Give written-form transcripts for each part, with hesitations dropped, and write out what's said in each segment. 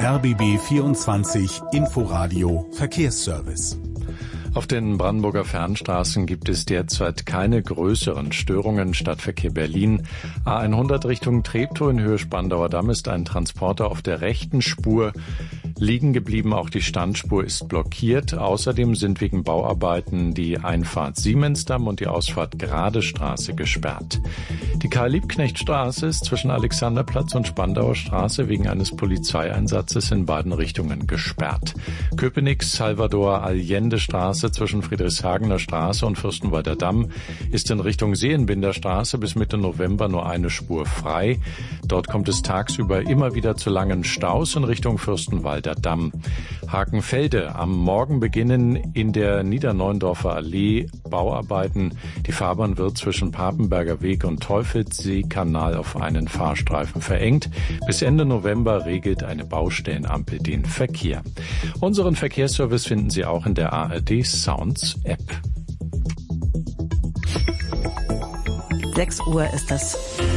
RBB 24 Inforadio Verkehrsservice. Auf den Brandenburger Fernstraßen gibt es derzeit keine größeren Störungen. Stadtverkehr Berlin. A100 Richtung Treptow in Höhe Spandauer Damm ist ein Transporter auf der rechten Spur liegen geblieben. Auch die Standspur ist blockiert. Außerdem sind wegen Bauarbeiten die Einfahrt Siemensdamm und die Ausfahrt Gradestraße gesperrt. Die Karl-Liebknecht-Straße ist zwischen Alexanderplatz und Spandauer Straße wegen eines Polizeieinsatzes in beiden Richtungen gesperrt. Köpenick-Salvador-Allende-Straße zwischen Friedrichshagener Straße und Fürstenwalder Damm ist in Richtung Seelenbinder Straße bis Mitte November nur eine Spur frei. Dort kommt es tagsüber immer wieder zu langen Staus in Richtung Fürstenwalder Damm. Hakenfelde. Am Morgen beginnen in der Niederneuendorfer Allee Bauarbeiten. Die Fahrbahn wird zwischen Papenberger Weg und Teufelsseekanal auf einen Fahrstreifen verengt. Bis Ende November regelt eine Baustellenampel den Verkehr. Unseren Verkehrsservice finden Sie auch in der ARD Sounds App. 6 Uhr ist es.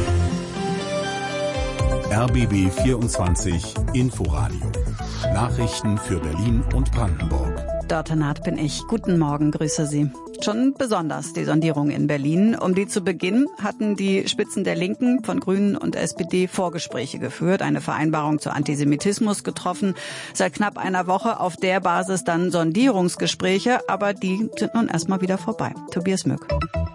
RBB 24 Inforadio. Nachrichten für Berlin und Brandenburg. Dörte Naht bin ich. Guten Morgen, grüße Sie. Schon besonders die Sondierung in Berlin. Um die zu beginnen, hatten die Spitzen der Linken von Grünen und SPD Vorgespräche geführt, eine Vereinbarung zu Antisemitismus getroffen. Seit knapp einer Woche auf der Basis dann Sondierungsgespräche, aber die sind nun erstmal wieder vorbei. Tobias Mück.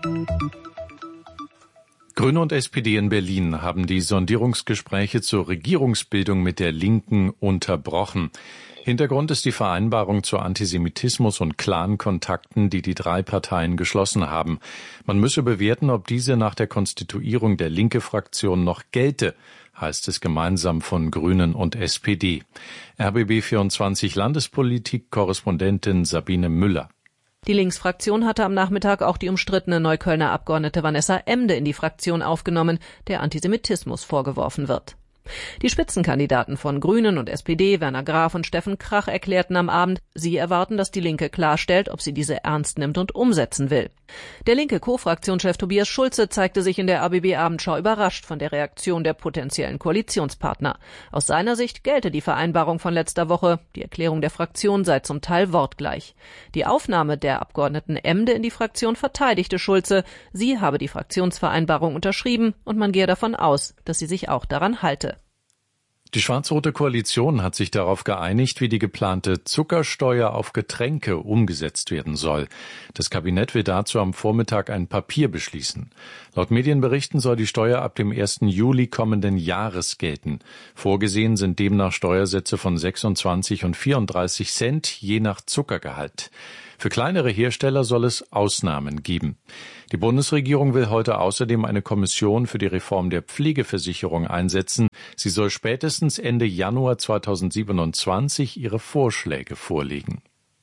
Grüne und SPD in Berlin haben die Sondierungsgespräche zur Regierungsbildung mit der Linken unterbrochen. Hintergrund ist die Vereinbarung zu Antisemitismus und Clan-Kontakten, die die drei Parteien geschlossen haben. Man müsse bewerten, ob diese nach der Konstituierung der Linke-Fraktion noch gelte, heißt es gemeinsam von Grünen und SPD. RBB 24 Landespolitik-Korrespondentin Sabine Müller. Die Linksfraktion hatte am Nachmittag auch die umstrittene Neuköllner Abgeordnete Vanessa Emde in die Fraktion aufgenommen, der Antisemitismus vorgeworfen wird. Die Spitzenkandidaten von Grünen und SPD, Werner Graf und Steffen Krach, erklärten am Abend, sie erwarten, dass die Linke klarstellt, ob sie diese ernst nimmt und umsetzen will. Der linke Co-Fraktionschef Tobias Schulze zeigte sich in der RBB-Abendschau überrascht von der Reaktion der potenziellen Koalitionspartner. Aus seiner Sicht gelte die Vereinbarung von letzter Woche. Die Erklärung der Fraktion sei zum Teil wortgleich. Die Aufnahme der Abgeordneten Emde in die Fraktion verteidigte Schulze. Sie habe die Fraktionsvereinbarung unterschrieben und man gehe davon aus, dass sie sich auch daran halte. Die schwarz-rote Koalition hat sich darauf geeinigt, wie die geplante Zuckersteuer auf Getränke umgesetzt werden soll. Das Kabinett will dazu am Vormittag ein Papier beschließen. Laut Medienberichten soll die Steuer ab dem 1. Juli kommenden Jahres gelten. Vorgesehen sind demnach Steuersätze von 26 und 34 Cent je nach Zuckergehalt. Für kleinere Hersteller soll es Ausnahmen geben. Die Bundesregierung will heute außerdem eine Kommission für die Reform der Pflegeversicherung einsetzen. Sie soll spätestens Ende Januar 2027 ihre Vorschläge vorlegen.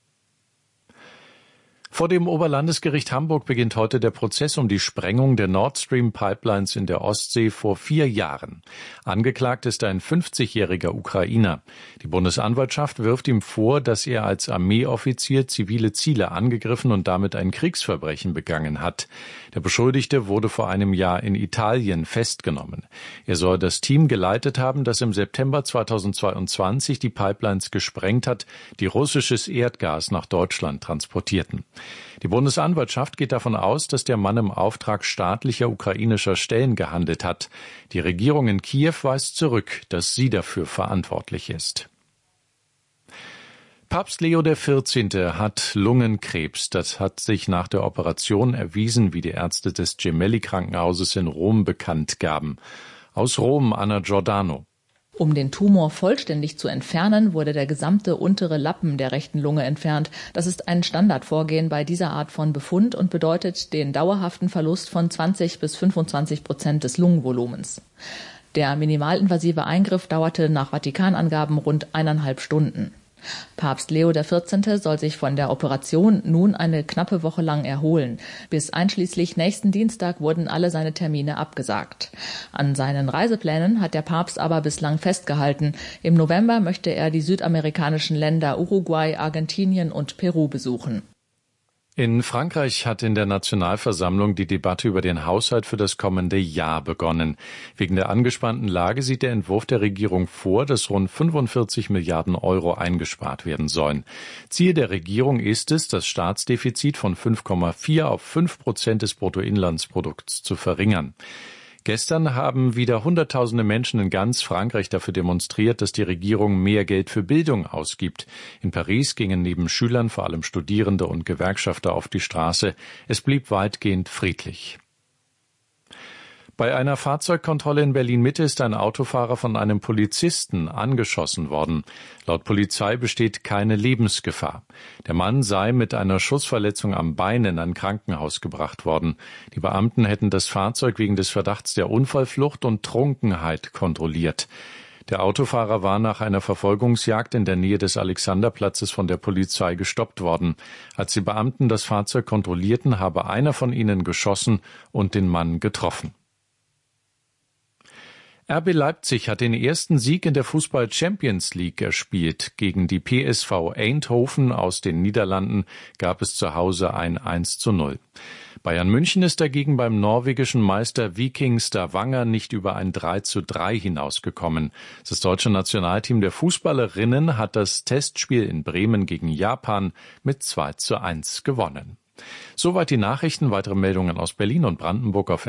Vor dem Oberlandesgericht Hamburg beginnt heute der Prozess um die Sprengung der Nord Stream Pipelines in der Ostsee vor 4 Jahren. Angeklagt ist ein 50-jähriger Ukrainer. Die Bundesanwaltschaft wirft ihm vor, dass er als Armeeoffizier zivile Ziele angegriffen und damit ein Kriegsverbrechen begangen hat. Der Beschuldigte wurde vor einem Jahr in Italien festgenommen. Er soll das Team geleitet haben, das im September 2022 die Pipelines gesprengt hat, die russisches Erdgas nach Deutschland transportierten. Die Bundesanwaltschaft geht davon aus, dass der Mann im Auftrag staatlicher ukrainischer Stellen gehandelt hat. Die Regierung in Kiew weist zurück, dass sie dafür verantwortlich ist. Papst Leo XIV. Hat Lungenkrebs. Das hat sich nach der Operation erwiesen, wie die Ärzte des Gemelli-Krankenhauses in Rom bekannt gaben. Aus Rom, Anna Giordano. Um den Tumor vollständig zu entfernen, wurde der gesamte untere Lappen der rechten Lunge entfernt. Das ist ein Standardvorgehen bei dieser Art von Befund und bedeutet den dauerhaften Verlust von 20-25% des Lungenvolumens. Der minimalinvasive Eingriff dauerte nach Vatikanangaben rund 1,5 Stunden. Papst Leo XIV. Soll sich von der Operation nun eine knappe Woche lang erholen. Bis einschließlich nächsten Dienstag wurden alle seine Termine abgesagt. An seinen Reiseplänen hat der Papst aber bislang festgehalten. Im November möchte er die südamerikanischen Länder Uruguay, Argentinien und Peru besuchen. In Frankreich hat in der Nationalversammlung die Debatte über den Haushalt für das kommende Jahr begonnen. Wegen der angespannten Lage sieht der Entwurf der Regierung vor, dass rund 45 Milliarden Euro eingespart werden sollen. Ziel der Regierung ist es, das Staatsdefizit von 5,4 auf 5% des Bruttoinlandsprodukts zu verringern. Gestern haben wieder Hunderttausende Menschen in ganz Frankreich dafür demonstriert, dass die Regierung mehr Geld für Bildung ausgibt. In Paris gingen neben Schülern vor allem Studierende und Gewerkschafter auf die Straße. Es blieb weitgehend friedlich. Bei einer Fahrzeugkontrolle in Berlin-Mitte ist ein Autofahrer von einem Polizisten angeschossen worden. Laut Polizei besteht keine Lebensgefahr. Der Mann sei mit einer Schussverletzung am Bein in ein Krankenhaus gebracht worden. Die Beamten hätten das Fahrzeug wegen des Verdachts der Unfallflucht und Trunkenheit kontrolliert. Der Autofahrer war nach einer Verfolgungsjagd in der Nähe des Alexanderplatzes von der Polizei gestoppt worden. Als die Beamten das Fahrzeug kontrollierten, habe einer von ihnen geschossen und den Mann getroffen. RB Leipzig hat den ersten Sieg in der Fußball-Champions League erspielt. Gegen die PSV Eindhoven aus den Niederlanden gab es zu Hause ein 1:0. Bayern München ist dagegen beim norwegischen Meister Viking Stavanger nicht über ein 3:3 hinausgekommen. Das deutsche Nationalteam der Fußballerinnen hat das Testspiel in Bremen gegen Japan mit 2:1 gewonnen. Soweit die Nachrichten. Weitere Meldungen aus Berlin und Brandenburg auf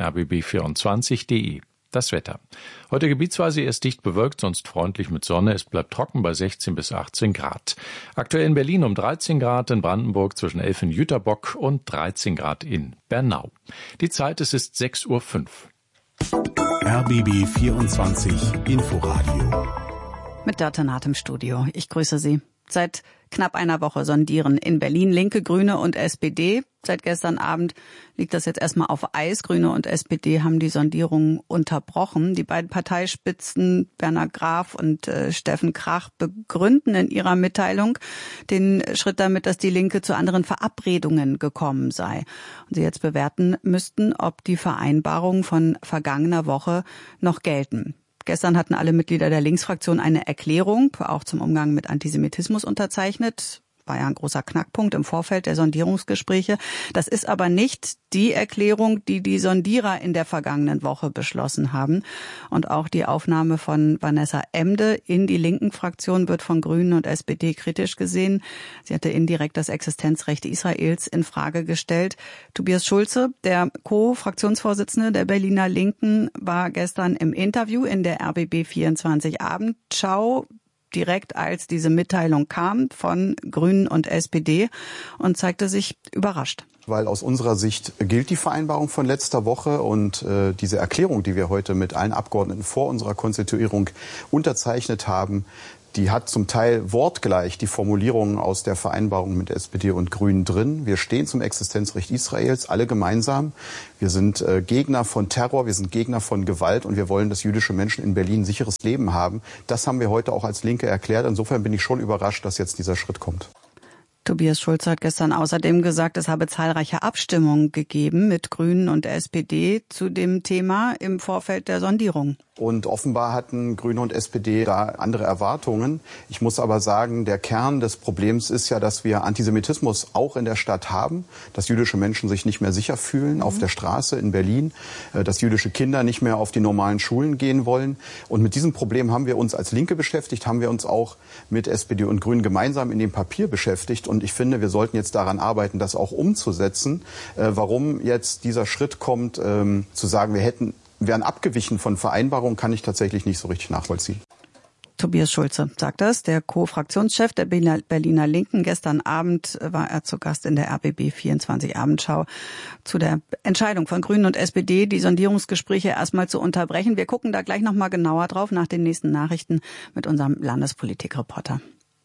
rbb24.de. Das Wetter. Heute gebietsweise erst dicht bewölkt, sonst freundlich mit Sonne. Es bleibt trocken bei 16 bis 18 Grad. Aktuell in Berlin um 13 Grad, in Brandenburg zwischen 11 in Jüterbock und 13 Grad in Bernau. Die Zeit, es ist 6:05 Uhr. RBB 24 Inforadio. Mit Dörte Naht im Studio. Ich grüße Sie. Seit knapp einer Woche sondieren in Berlin Linke, Grüne und SPD. Seit gestern Abend liegt das jetzt erstmal auf Eis. Grüne und SPD haben die Sondierungen unterbrochen. Die beiden Parteispitzen Bernhard Graf und Steffen Krach begründen in ihrer Mitteilung den Schritt damit, dass die Linke zu anderen Verabredungen gekommen sei. Und sie jetzt bewerten müssten, ob die Vereinbarungen von vergangener Woche noch gelten. Gestern hatten alle Mitglieder der Linksfraktion eine Erklärung, auch zum Umgang mit Antisemitismus, unterzeichnet. War ja ein großer Knackpunkt im Vorfeld der Sondierungsgespräche. Das ist aber nicht die Erklärung, die die Sondierer in der vergangenen Woche beschlossen haben. Und auch die Aufnahme von Vanessa Emde in die linken Fraktion wird von Grünen und SPD kritisch gesehen. Sie hatte indirekt das Existenzrecht Israels in Frage gestellt. Tobias Schulze, der Co-Fraktionsvorsitzende der Berliner Linken, war gestern im Interview in der RBB 24 Abendschau, direkt als diese Mitteilung kam von Grünen und SPD, und zeigte sich überrascht. Weil aus unserer Sicht gilt die Vereinbarung von letzter Woche und diese Erklärung, die wir heute mit allen Abgeordneten vor unserer Konstituierung unterzeichnet haben, die hat zum Teil wortgleich die Formulierungen aus der Vereinbarung mit SPD und Grünen drin. Wir stehen zum Existenzrecht Israels, alle gemeinsam. Wir sind Gegner von Terror, wir sind Gegner von Gewalt und wir wollen, dass jüdische Menschen in Berlin ein sicheres Leben haben. Das haben wir heute auch als Linke erklärt. Insofern bin ich schon überrascht, dass jetzt dieser Schritt kommt. Tobias Schulze hat gestern außerdem gesagt, es habe zahlreiche Abstimmungen gegeben mit Grünen und SPD zu dem Thema im Vorfeld der Sondierung. Und offenbar hatten Grüne und SPD da andere Erwartungen. Ich muss aber sagen, der Kern des Problems ist ja, dass wir Antisemitismus auch in der Stadt haben, dass jüdische Menschen sich nicht mehr sicher fühlen auf der Straße in Berlin, dass jüdische Kinder nicht mehr auf die normalen Schulen gehen wollen. Und mit diesem Problem haben wir uns als Linke beschäftigt, haben wir uns auch mit SPD und Grünen gemeinsam in dem Papier beschäftigt. Und ich finde, wir sollten jetzt daran arbeiten, das auch umzusetzen. Warum jetzt dieser Schritt kommt, zu sagen, wir wären abgewichen von Vereinbarungen, kann ich tatsächlich nicht so richtig nachvollziehen. Tobias Schulze sagt das, der Co-Fraktionschef der Berliner Linken. Gestern Abend war er zu Gast in der RBB 24 Abendschau zu der Entscheidung von Grünen und SPD, die Sondierungsgespräche erstmal zu unterbrechen. Wir gucken da gleich nochmal genauer drauf nach den nächsten Nachrichten mit unserem Landespolitikreporter.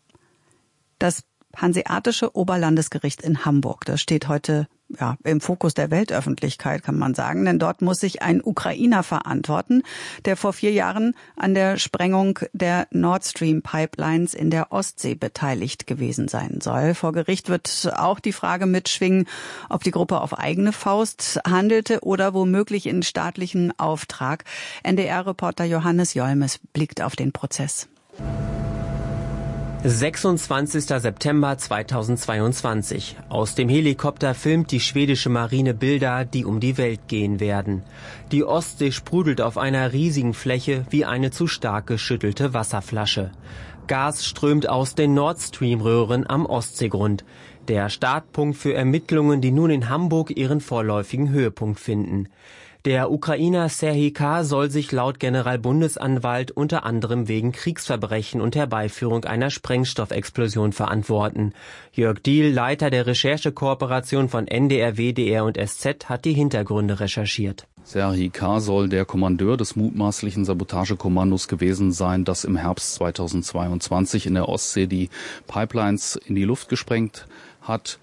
Das Hanseatische Oberlandesgericht in Hamburg, das steht heute im Fokus der Weltöffentlichkeit, kann man sagen, denn dort muss sich ein Ukrainer verantworten, der vor 4 Jahren an der Sprengung der Nord Stream Pipelines in der Ostsee beteiligt gewesen sein soll. Vor Gericht wird auch die Frage mitschwingen, ob die Gruppe auf eigene Faust handelte oder womöglich in staatlichen Auftrag. NDR-Reporter Johannes Jolmes blickt auf den Prozess. 26. September 2022. Aus dem Helikopter filmt die schwedische Marine Bilder, die um die Welt gehen werden. Die Ostsee sprudelt auf einer riesigen Fläche wie eine zu stark geschüttelte Wasserflasche. Gas strömt aus den Nord Stream-Röhren am Ostseegrund. Der Startpunkt für Ermittlungen, die nun in Hamburg ihren vorläufigen Höhepunkt finden. Der Ukrainer Serhij K. soll sich laut Generalbundesanwalt unter anderem wegen Kriegsverbrechen und Herbeiführung einer Sprengstoffexplosion verantworten. Jörg Diehl, Leiter der Recherchekooperation von NDR, WDR und SZ, hat die Hintergründe recherchiert. Serhij K. soll der Kommandeur des mutmaßlichen Sabotagekommandos gewesen sein, das im Herbst 2022 in der Ostsee die Pipelines in die Luft gesprengt hat.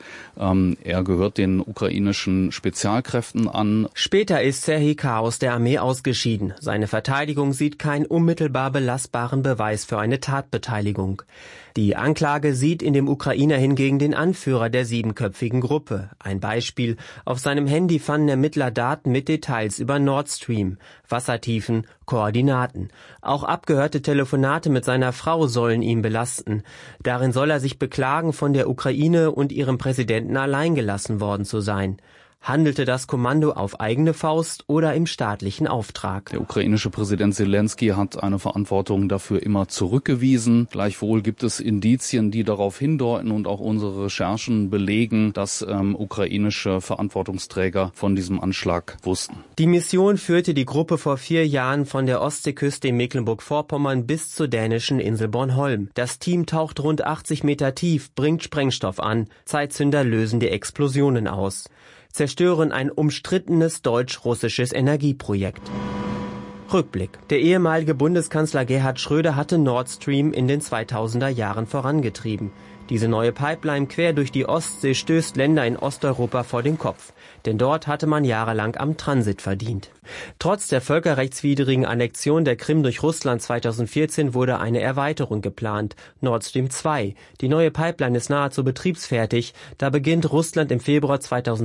Er gehört den ukrainischen Spezialkräften an. Später ist Serhij K. aus der Armee ausgeschieden. Seine Verteidigung sieht keinen unmittelbar belastbaren Beweis für eine Tatbeteiligung. Die Anklage sieht in dem Ukrainer hingegen den Anführer der 7-köpfigen Gruppe. Ein Beispiel: Auf seinem Handy fanden Ermittler Daten mit Details über Nord Stream, Wassertiefen, Koordinaten. Auch abgehörte Telefonate mit seiner Frau sollen ihn belasten. Darin soll er sich beklagen, von der Ukraine und ihrem Präsidenten allein gelassen worden zu sein. Handelte das Kommando auf eigene Faust oder im staatlichen Auftrag? Der ukrainische Präsident Zelensky hat eine Verantwortung dafür immer zurückgewiesen. Gleichwohl gibt es Indizien, die darauf hindeuten und auch unsere Recherchen belegen, dass ukrainische Verantwortungsträger von diesem Anschlag wussten. Die Mission führte die Gruppe vor 4 Jahren von der Ostseeküste in Mecklenburg-Vorpommern bis zur dänischen Insel Bornholm. Das Team taucht rund 80 Meter tief, bringt Sprengstoff an. Zeitzünder lösen die Explosionen aus. Zerstören ein umstrittenes deutsch-russisches Energieprojekt. Rückblick. Der ehemalige Bundeskanzler Gerhard Schröder hatte Nord Stream in den 2000er Jahren vorangetrieben. Diese neue Pipeline quer durch die Ostsee stößt Länder in Osteuropa vor den Kopf. Denn dort hatte man jahrelang am Transit verdient. Trotz der völkerrechtswidrigen Annexion der Krim durch Russland 2014 wurde eine Erweiterung geplant, Nord Stream 2. Die neue Pipeline ist nahezu betriebsfertig. Da beginnt Russland im Februar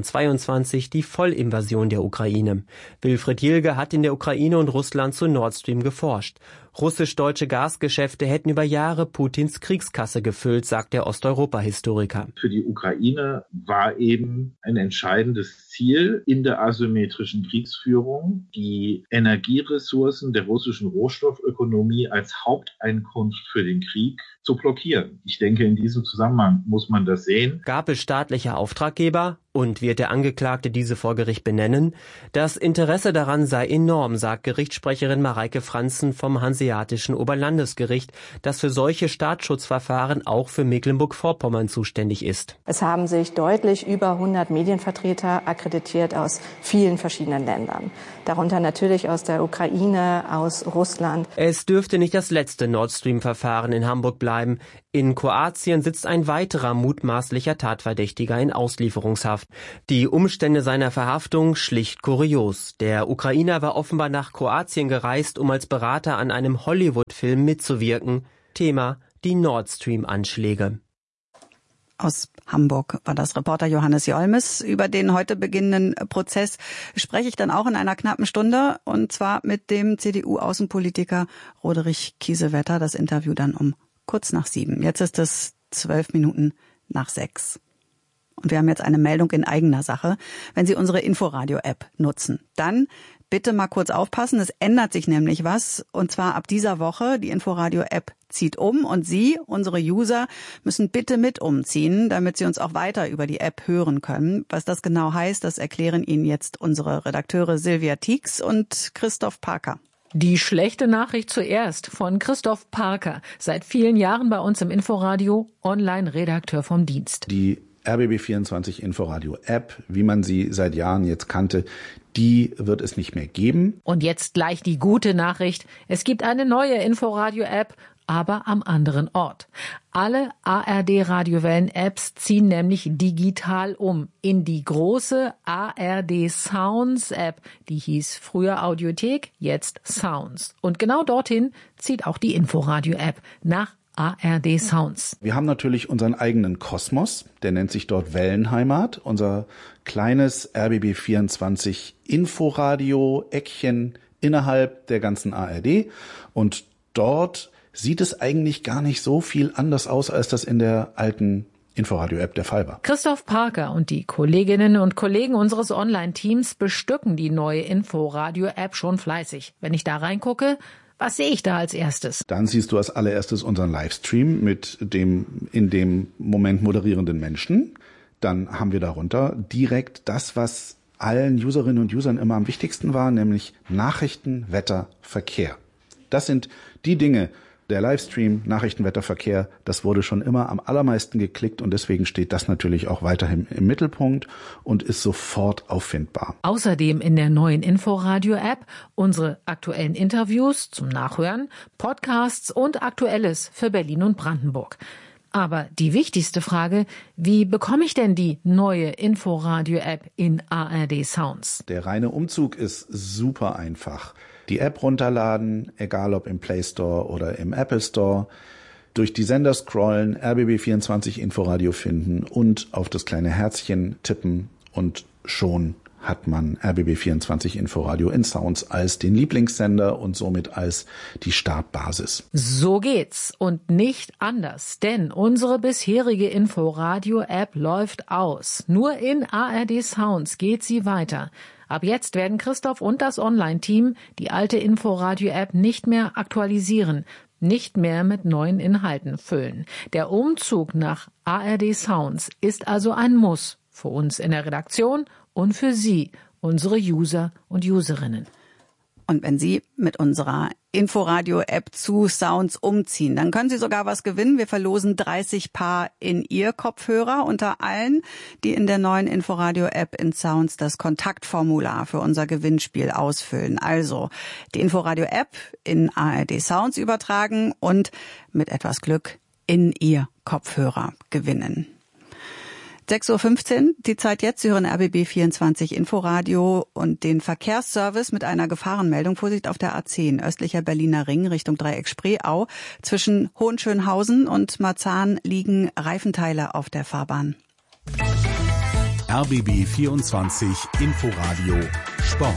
2022 die Vollinvasion der Ukraine. Wilfried Jilge hat in der Ukraine und Russland zu Nord Stream geforscht. Russisch-deutsche Gasgeschäfte hätten über Jahre Putins Kriegskasse gefüllt, sagt der Osteuropa-Historiker. Für die Ukraine war eben ein entscheidendes Ziel in der asymmetrischen Kriegsführung, die Energieressourcen der russischen Rohstoffökonomie als Haupteinkunft für den Krieg zu blockieren. Ich denke, in diesem Zusammenhang muss man das sehen. Gab es staatliche Auftraggeber? Und wird der Angeklagte diese vor Gericht benennen? Das Interesse daran sei enorm, sagt Gerichtssprecherin Mareike Franzen vom Hanseatischen Oberlandesgericht, das für solche Staatsschutzverfahren auch für Mecklenburg-Vorpommern zuständig ist. Es haben sich deutlich über 100 Medienvertreter akkreditiert aus vielen verschiedenen Ländern. Darunter natürlich aus der Ukraine, aus Russland. Es dürfte nicht das letzte Nord Stream-Verfahren in Hamburg bleiben. In Kroatien sitzt ein weiterer mutmaßlicher Tatverdächtiger in Auslieferungshaft. Die Umstände seiner Verhaftung schlicht kurios. Der Ukrainer war offenbar nach Kroatien gereist, um als Berater an einem Hollywood-Film mitzuwirken. Thema: die Nord Stream-Anschläge. Aus Hamburg war das Reporter Johannes Jolmes. Über den heute beginnenden Prozess spreche ich dann auch in einer knappen Stunde, und zwar mit dem CDU-Außenpolitiker Roderich Kiesewetter. Das Interview dann um kurz nach 7. Jetzt ist es 12 Minuten nach 6. Und wir haben jetzt eine Meldung in eigener Sache. Wenn Sie unsere Inforadio-App nutzen, dann bitte mal kurz aufpassen. Es ändert sich nämlich was. Und zwar ab dieser Woche. Die Inforadio-App zieht um. Und Sie, unsere User, müssen bitte mit umziehen, damit Sie uns auch weiter über die App hören können. Was das genau heißt, das erklären Ihnen jetzt unsere Redakteure Silvia Tieks und Christoph Parker. Die schlechte Nachricht zuerst von Christoph Parker. Seit vielen Jahren bei uns im Inforadio, Online-Redakteur vom Dienst. Die RBB24 Inforadio App, wie man sie seit Jahren jetzt kannte, die wird es nicht mehr geben. Und jetzt gleich die gute Nachricht. Es gibt eine neue Inforadio-App, aber am anderen Ort. Alle ARD-Radiowellen-Apps ziehen nämlich digital um in die große ARD Sounds-App. Die hieß früher Audiothek, jetzt Sounds. Und genau dorthin zieht auch die Inforadio-App nach ARD Sounds. Wir haben natürlich unseren eigenen Kosmos, der nennt sich dort Wellenheimat, unser kleines RBB24 Inforadio-Eckchen innerhalb der ganzen ARD. Und dort sieht es eigentlich gar nicht so viel anders aus, als das in der alten Inforadio-App der Fall war. Christoph Parker und die Kolleginnen und Kollegen unseres Online-Teams bestücken die neue Inforadio-App schon fleißig. Wenn ich da reingucke, was sehe ich da als erstes? Dann siehst du als allererstes unseren Livestream mit dem in dem Moment moderierenden Menschen. Dann haben wir darunter direkt das, was allen Userinnen und Usern immer am wichtigsten war, nämlich Nachrichten, Wetter, Verkehr. Das sind die Dinge, der Livestream, Nachrichten, Wetter, Verkehr, das wurde schon immer am allermeisten geklickt und deswegen steht das natürlich auch weiterhin im Mittelpunkt und ist sofort auffindbar. Außerdem in der neuen Inforadio-App unsere aktuellen Interviews zum Nachhören, Podcasts und Aktuelles für Berlin und Brandenburg. Aber die wichtigste Frage, wie bekomme ich denn die neue Inforadio-App in ARD Sounds? Der reine Umzug ist super einfach. Die App runterladen, egal ob im Play Store oder im Apple Store, durch die Sender scrollen, RBB24 Inforadio finden und auf das kleine Herzchen tippen und schon hat man RBB24 Inforadio in Sounds als den Lieblingssender und somit als die Startbasis. So geht's und nicht anders, denn unsere bisherige Inforadio-App läuft aus. Nur in ARD Sounds geht sie weiter. Ab jetzt werden Christoph und das Online-Team die alte Inforadio-App nicht mehr aktualisieren, nicht mehr mit neuen Inhalten füllen. Der Umzug nach ARD Sounds ist also ein Muss für uns in der Redaktion und für Sie, unsere User und Userinnen. Und wenn Sie mit unserer Inforadio-App zu Sounds umziehen, dann können Sie sogar was gewinnen. Wir verlosen 30 Paar In-Ear-Kopfhörer unter allen, die in der neuen Inforadio-App in Sounds das Kontaktformular für unser Gewinnspiel ausfüllen. Also die Inforadio-App in ARD Sounds übertragen und mit etwas Glück In-Ear-Kopfhörer gewinnen. 6.15 Uhr, die Zeit jetzt. Sie hören RBB24 Inforadio und den Verkehrsservice mit einer Gefahrenmeldung. Vorsicht auf der A10, östlicher Berliner Ring Richtung Dreieck Spreeau. Zwischen Hohenschönhausen und Marzahn liegen Reifenteile auf der Fahrbahn. RBB24 Inforadio Sport.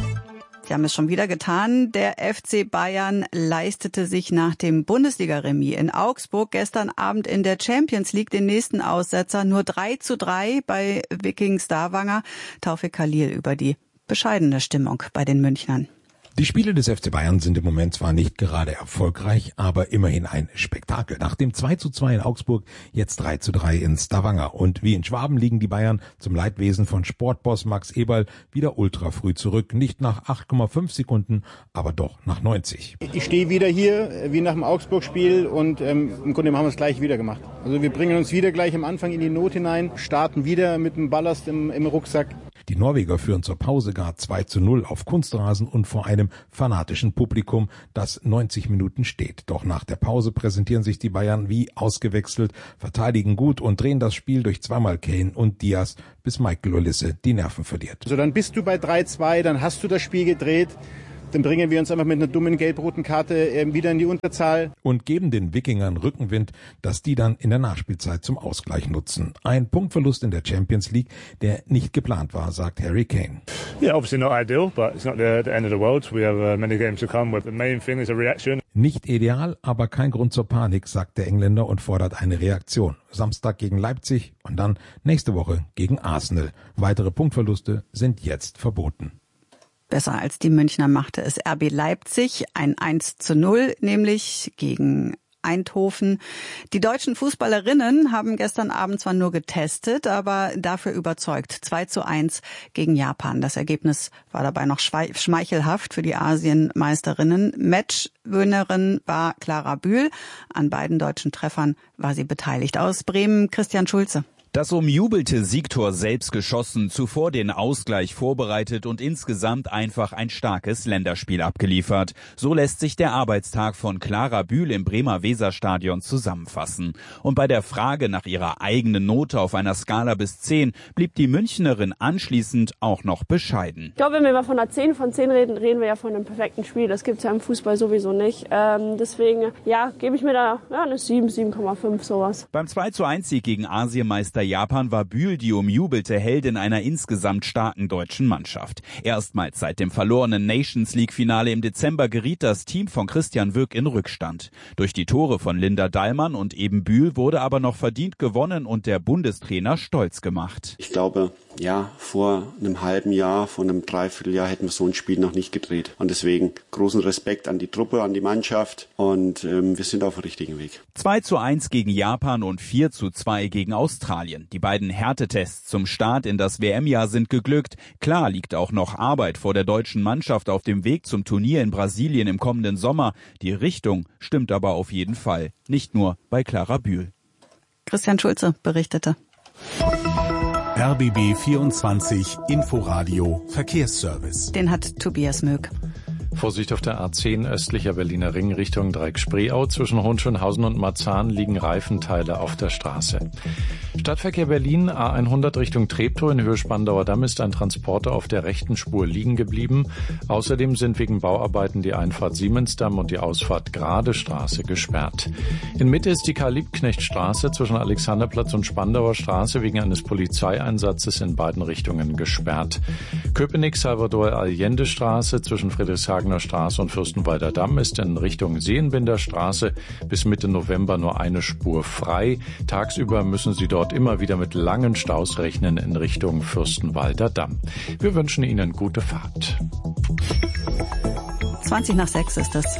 Sie haben es schon wieder getan. Der FC Bayern leistete sich nach dem Bundesliga-Remis in Augsburg gestern Abend in der Champions League den nächsten Aussetzer. Nur 3:3 bei Viking Stavanger. Taufik Khalil über die bescheidene Stimmung bei den Münchnern. Die Spiele des FC Bayern sind im Moment zwar nicht gerade erfolgreich, aber immerhin ein Spektakel. Nach dem 2:2 in Augsburg jetzt 3:3 in Stavanger. Und wie in Schwaben liegen die Bayern zum Leidwesen von Sportboss Max Eberl wieder ultra früh zurück. Nicht nach 8,5 Sekunden, aber doch nach 90. Ich stehe wieder hier, wie nach dem Augsburg-Spiel und im Grunde haben wir es gleich wieder gemacht. Also wir bringen uns wieder gleich am Anfang in die Not hinein, starten wieder mit dem Ballast im Rucksack. Die Norweger führen zur Pause gar 2:0 auf Kunstrasen und vor einem fanatischen Publikum, das 90 Minuten steht. Doch nach der Pause präsentieren sich die Bayern wie ausgewechselt, verteidigen gut und drehen das Spiel durch zweimal Kane und Diaz, bis Michael Olise die Nerven verliert. Also dann bist du bei 3:2, dann hast du das Spiel gedreht. Dann bringen wir uns einfach mit einer dummen gelb-roten Karte wieder in die Unterzahl. Und geben den Wikingern Rückenwind, dass die dann in der Nachspielzeit zum Ausgleich nutzen. Ein Punktverlust in der Champions League, der nicht geplant war, sagt Harry Kane. Yeah, obviously not ideal, but it's not the end of the world. We have many games to come. The main thing is a reaction. Nicht ideal, aber kein Grund zur Panik, sagt der Engländer und fordert eine Reaktion. Samstag gegen Leipzig und dann nächste Woche gegen Arsenal. Weitere Punktverluste sind jetzt verboten. Besser als die Münchner machte es RB Leipzig, ein 1:0, nämlich gegen Eindhoven. Die deutschen Fußballerinnen haben gestern Abend zwar nur getestet, aber dafür überzeugt. 2:1 gegen Japan. Das Ergebnis war dabei noch schmeichelhaft für die Asienmeisterinnen. Matchwinnerin war Clara Bühl. An beiden deutschen Treffern war sie beteiligt. Aus Bremen, Christian Schulze. Das umjubelte Siegtor selbst geschossen, zuvor den Ausgleich vorbereitet und insgesamt einfach ein starkes Länderspiel abgeliefert. So lässt sich der Arbeitstag von Clara Bühl im Bremer Weserstadion zusammenfassen. Und bei der Frage nach ihrer eigenen Note auf einer Skala bis 10 blieb die Münchnerin anschließend auch noch bescheiden. Ich glaube, wenn wir mal von einer 10 von 10 reden, reden wir ja von einem perfekten Spiel. Das gibt's ja im Fußball sowieso nicht. Deswegen, gebe ich mir da eine 7, 7,5 sowas. Beim 2:1 Sieg gegen Asienmeister Weltmeister Japan war Bühl die umjubelte Heldin einer insgesamt starken deutschen Mannschaft. Erstmals seit dem verlorenen Nations-League-Finale im Dezember geriet das Team von Christian Wück in Rückstand. Durch die Tore von Linda Dallmann und eben Bühl wurde aber noch verdient gewonnen und der Bundestrainer stolz gemacht. Ich glaube, vor einem halben Jahr, vor einem Dreivierteljahr hätten wir so ein Spiel noch nicht gedreht. Und deswegen großen Respekt an die Truppe, an die Mannschaft und wir sind auf dem richtigen Weg. 2:1 gegen Japan und 4:2 gegen Australien. Die beiden Härtetests zum Start in das WM-Jahr sind geglückt. Klar liegt auch noch Arbeit vor der deutschen Mannschaft auf dem Weg zum Turnier in Brasilien im kommenden Sommer. Die Richtung stimmt aber auf jeden Fall. Nicht nur bei Clara Bühl. Christian Schulze berichtete. RBB 24 Inforadio Verkehrsservice. Den hat Tobias Möck. Vorsicht auf der A10 östlicher Berliner Ring Richtung Dreieck-Spreeau. Zwischen Hohenschönhausen und Marzahn liegen Reifenteile auf der Straße. Stadtverkehr Berlin, A100 Richtung Treptow in Höhe Spandauer Damm ist ein Transporter auf der rechten Spur liegen geblieben. Außerdem sind wegen Bauarbeiten die Einfahrt Siemensdamm und die Ausfahrt Grade Straße gesperrt. In Mitte ist die Karl-Liebknecht-Straße zwischen Alexanderplatz und Spandauer Straße wegen eines Polizeieinsatzes in beiden Richtungen gesperrt. Köpenick-Salvador-Allende-Straße zwischen Friedrichshagener Straße und Fürstenwalder Damm ist in Richtung Seelenbinder Straße bis Mitte November nur eine Spur frei. Tagsüber müssen Sie dort immer wieder mit langen Staus rechnen in Richtung Fürstenwalder Damm. Wir wünschen Ihnen gute Fahrt. 5:20 ist es.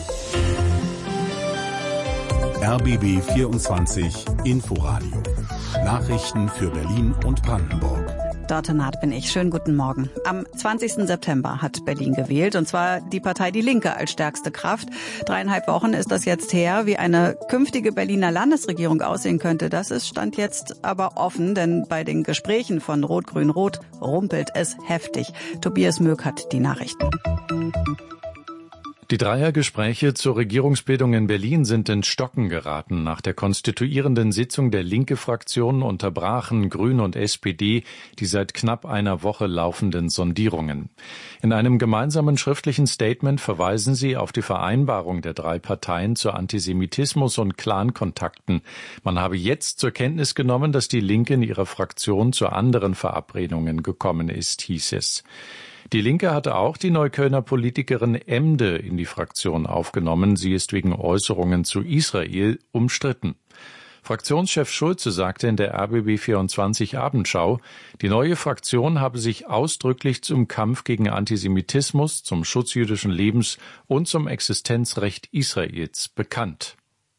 RBB 24 Inforadio. Nachrichten für Berlin und Brandenburg. Dörte Naht bin ich. Schönen guten Morgen. Am 20. September hat Berlin gewählt, und zwar die Partei Die Linke als stärkste Kraft. 3,5 Wochen ist das jetzt her. Wie eine künftige Berliner Landesregierung aussehen könnte, das ist Stand jetzt aber offen, denn bei den Gesprächen von Rot-Grün-Rot rumpelt es heftig. Tobias Möck hat die Nachrichten. Die Dreiergespräche zur Regierungsbildung in Berlin sind ins Stocken geraten. Nach der konstituierenden Sitzung der Linke-Fraktion unterbrachen Grüne und SPD die seit knapp einer Woche laufenden Sondierungen. In einem gemeinsamen schriftlichen Statement verweisen sie auf die Vereinbarung der drei Parteien zu Antisemitismus und Clankontakten. Man habe jetzt zur Kenntnis genommen, dass die Linke in ihrer Fraktion zu anderen Verabredungen gekommen ist, hieß es. Die Linke hatte auch die Neuköllner Politikerin Emde in die Fraktion aufgenommen. Sie ist wegen Äußerungen zu Israel umstritten. Fraktionschef Schulze sagte in der RBB 24 Abendschau, die neue Fraktion habe sich ausdrücklich zum Kampf gegen Antisemitismus, zum Schutz jüdischen Lebens und zum Existenzrecht Israels bekannt.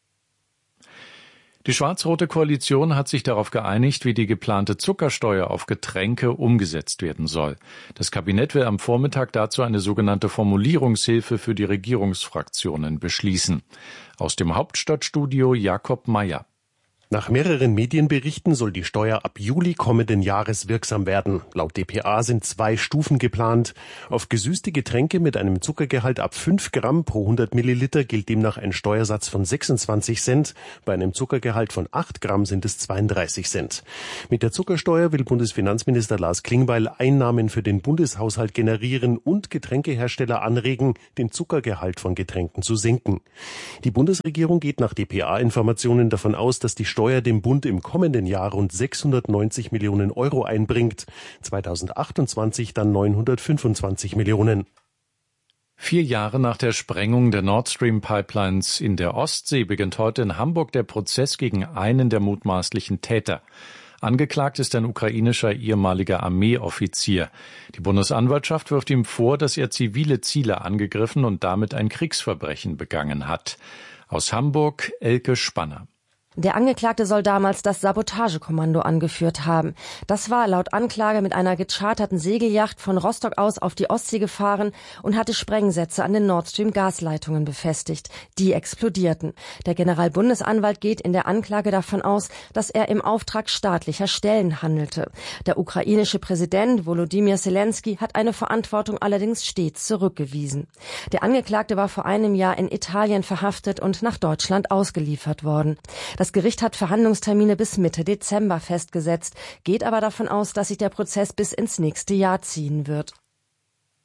Die schwarz-rote Koalition hat sich darauf geeinigt, wie die geplante Zuckersteuer auf Getränke umgesetzt werden soll. Das Kabinett will am Vormittag dazu eine sogenannte Formulierungshilfe für die Regierungsfraktionen beschließen. Aus dem Hauptstadtstudio Jakob Mayer. Nach mehreren Medienberichten soll die Steuer ab Juli kommenden Jahres wirksam werden. Laut dpa sind 2 Stufen geplant. Auf gesüßte Getränke mit einem Zuckergehalt ab 5 Gramm pro 100 Milliliter gilt demnach ein Steuersatz von 26 Cent. Bei einem Zuckergehalt von 8 Gramm sind es 32 Cent. Mit der Zuckersteuer will Bundesfinanzminister Lars Klingbeil Einnahmen für den Bundeshaushalt generieren und Getränkehersteller anregen, den Zuckergehalt von Getränken zu senken. Die Bundesregierung geht nach dpa-Informationen davon aus, dass die Steuer dem Bund im kommenden Jahr rund 690 Millionen Euro einbringt, 2028 dann 925 Millionen. 4 Jahre nach der Sprengung der Nord Stream Pipelines in der Ostsee beginnt heute in Hamburg der Prozess gegen einen der mutmaßlichen Täter. Angeklagt ist ein ukrainischer ehemaliger Armeeoffizier. Die Bundesanwaltschaft wirft ihm vor, dass er zivile Ziele angegriffen und damit ein Kriegsverbrechen begangen hat. Aus Hamburg Elke Spanner. Der Angeklagte soll damals das Sabotagekommando angeführt haben. Das war laut Anklage mit einer gecharterten Segelyacht von Rostock aus auf die Ostsee gefahren und hatte Sprengsätze an den Nord Stream Gasleitungen befestigt. Die explodierten. Der Generalbundesanwalt geht in der Anklage davon aus, dass er im Auftrag staatlicher Stellen handelte. Der ukrainische Präsident Volodymyr Zelensky hat eine Verantwortung allerdings stets zurückgewiesen. Der Angeklagte war vor einem Jahr in Italien verhaftet und nach Deutschland ausgeliefert worden. Das Gericht hat Verhandlungstermine bis Mitte Dezember festgesetzt, geht aber davon aus, dass sich der Prozess bis ins nächste Jahr ziehen wird.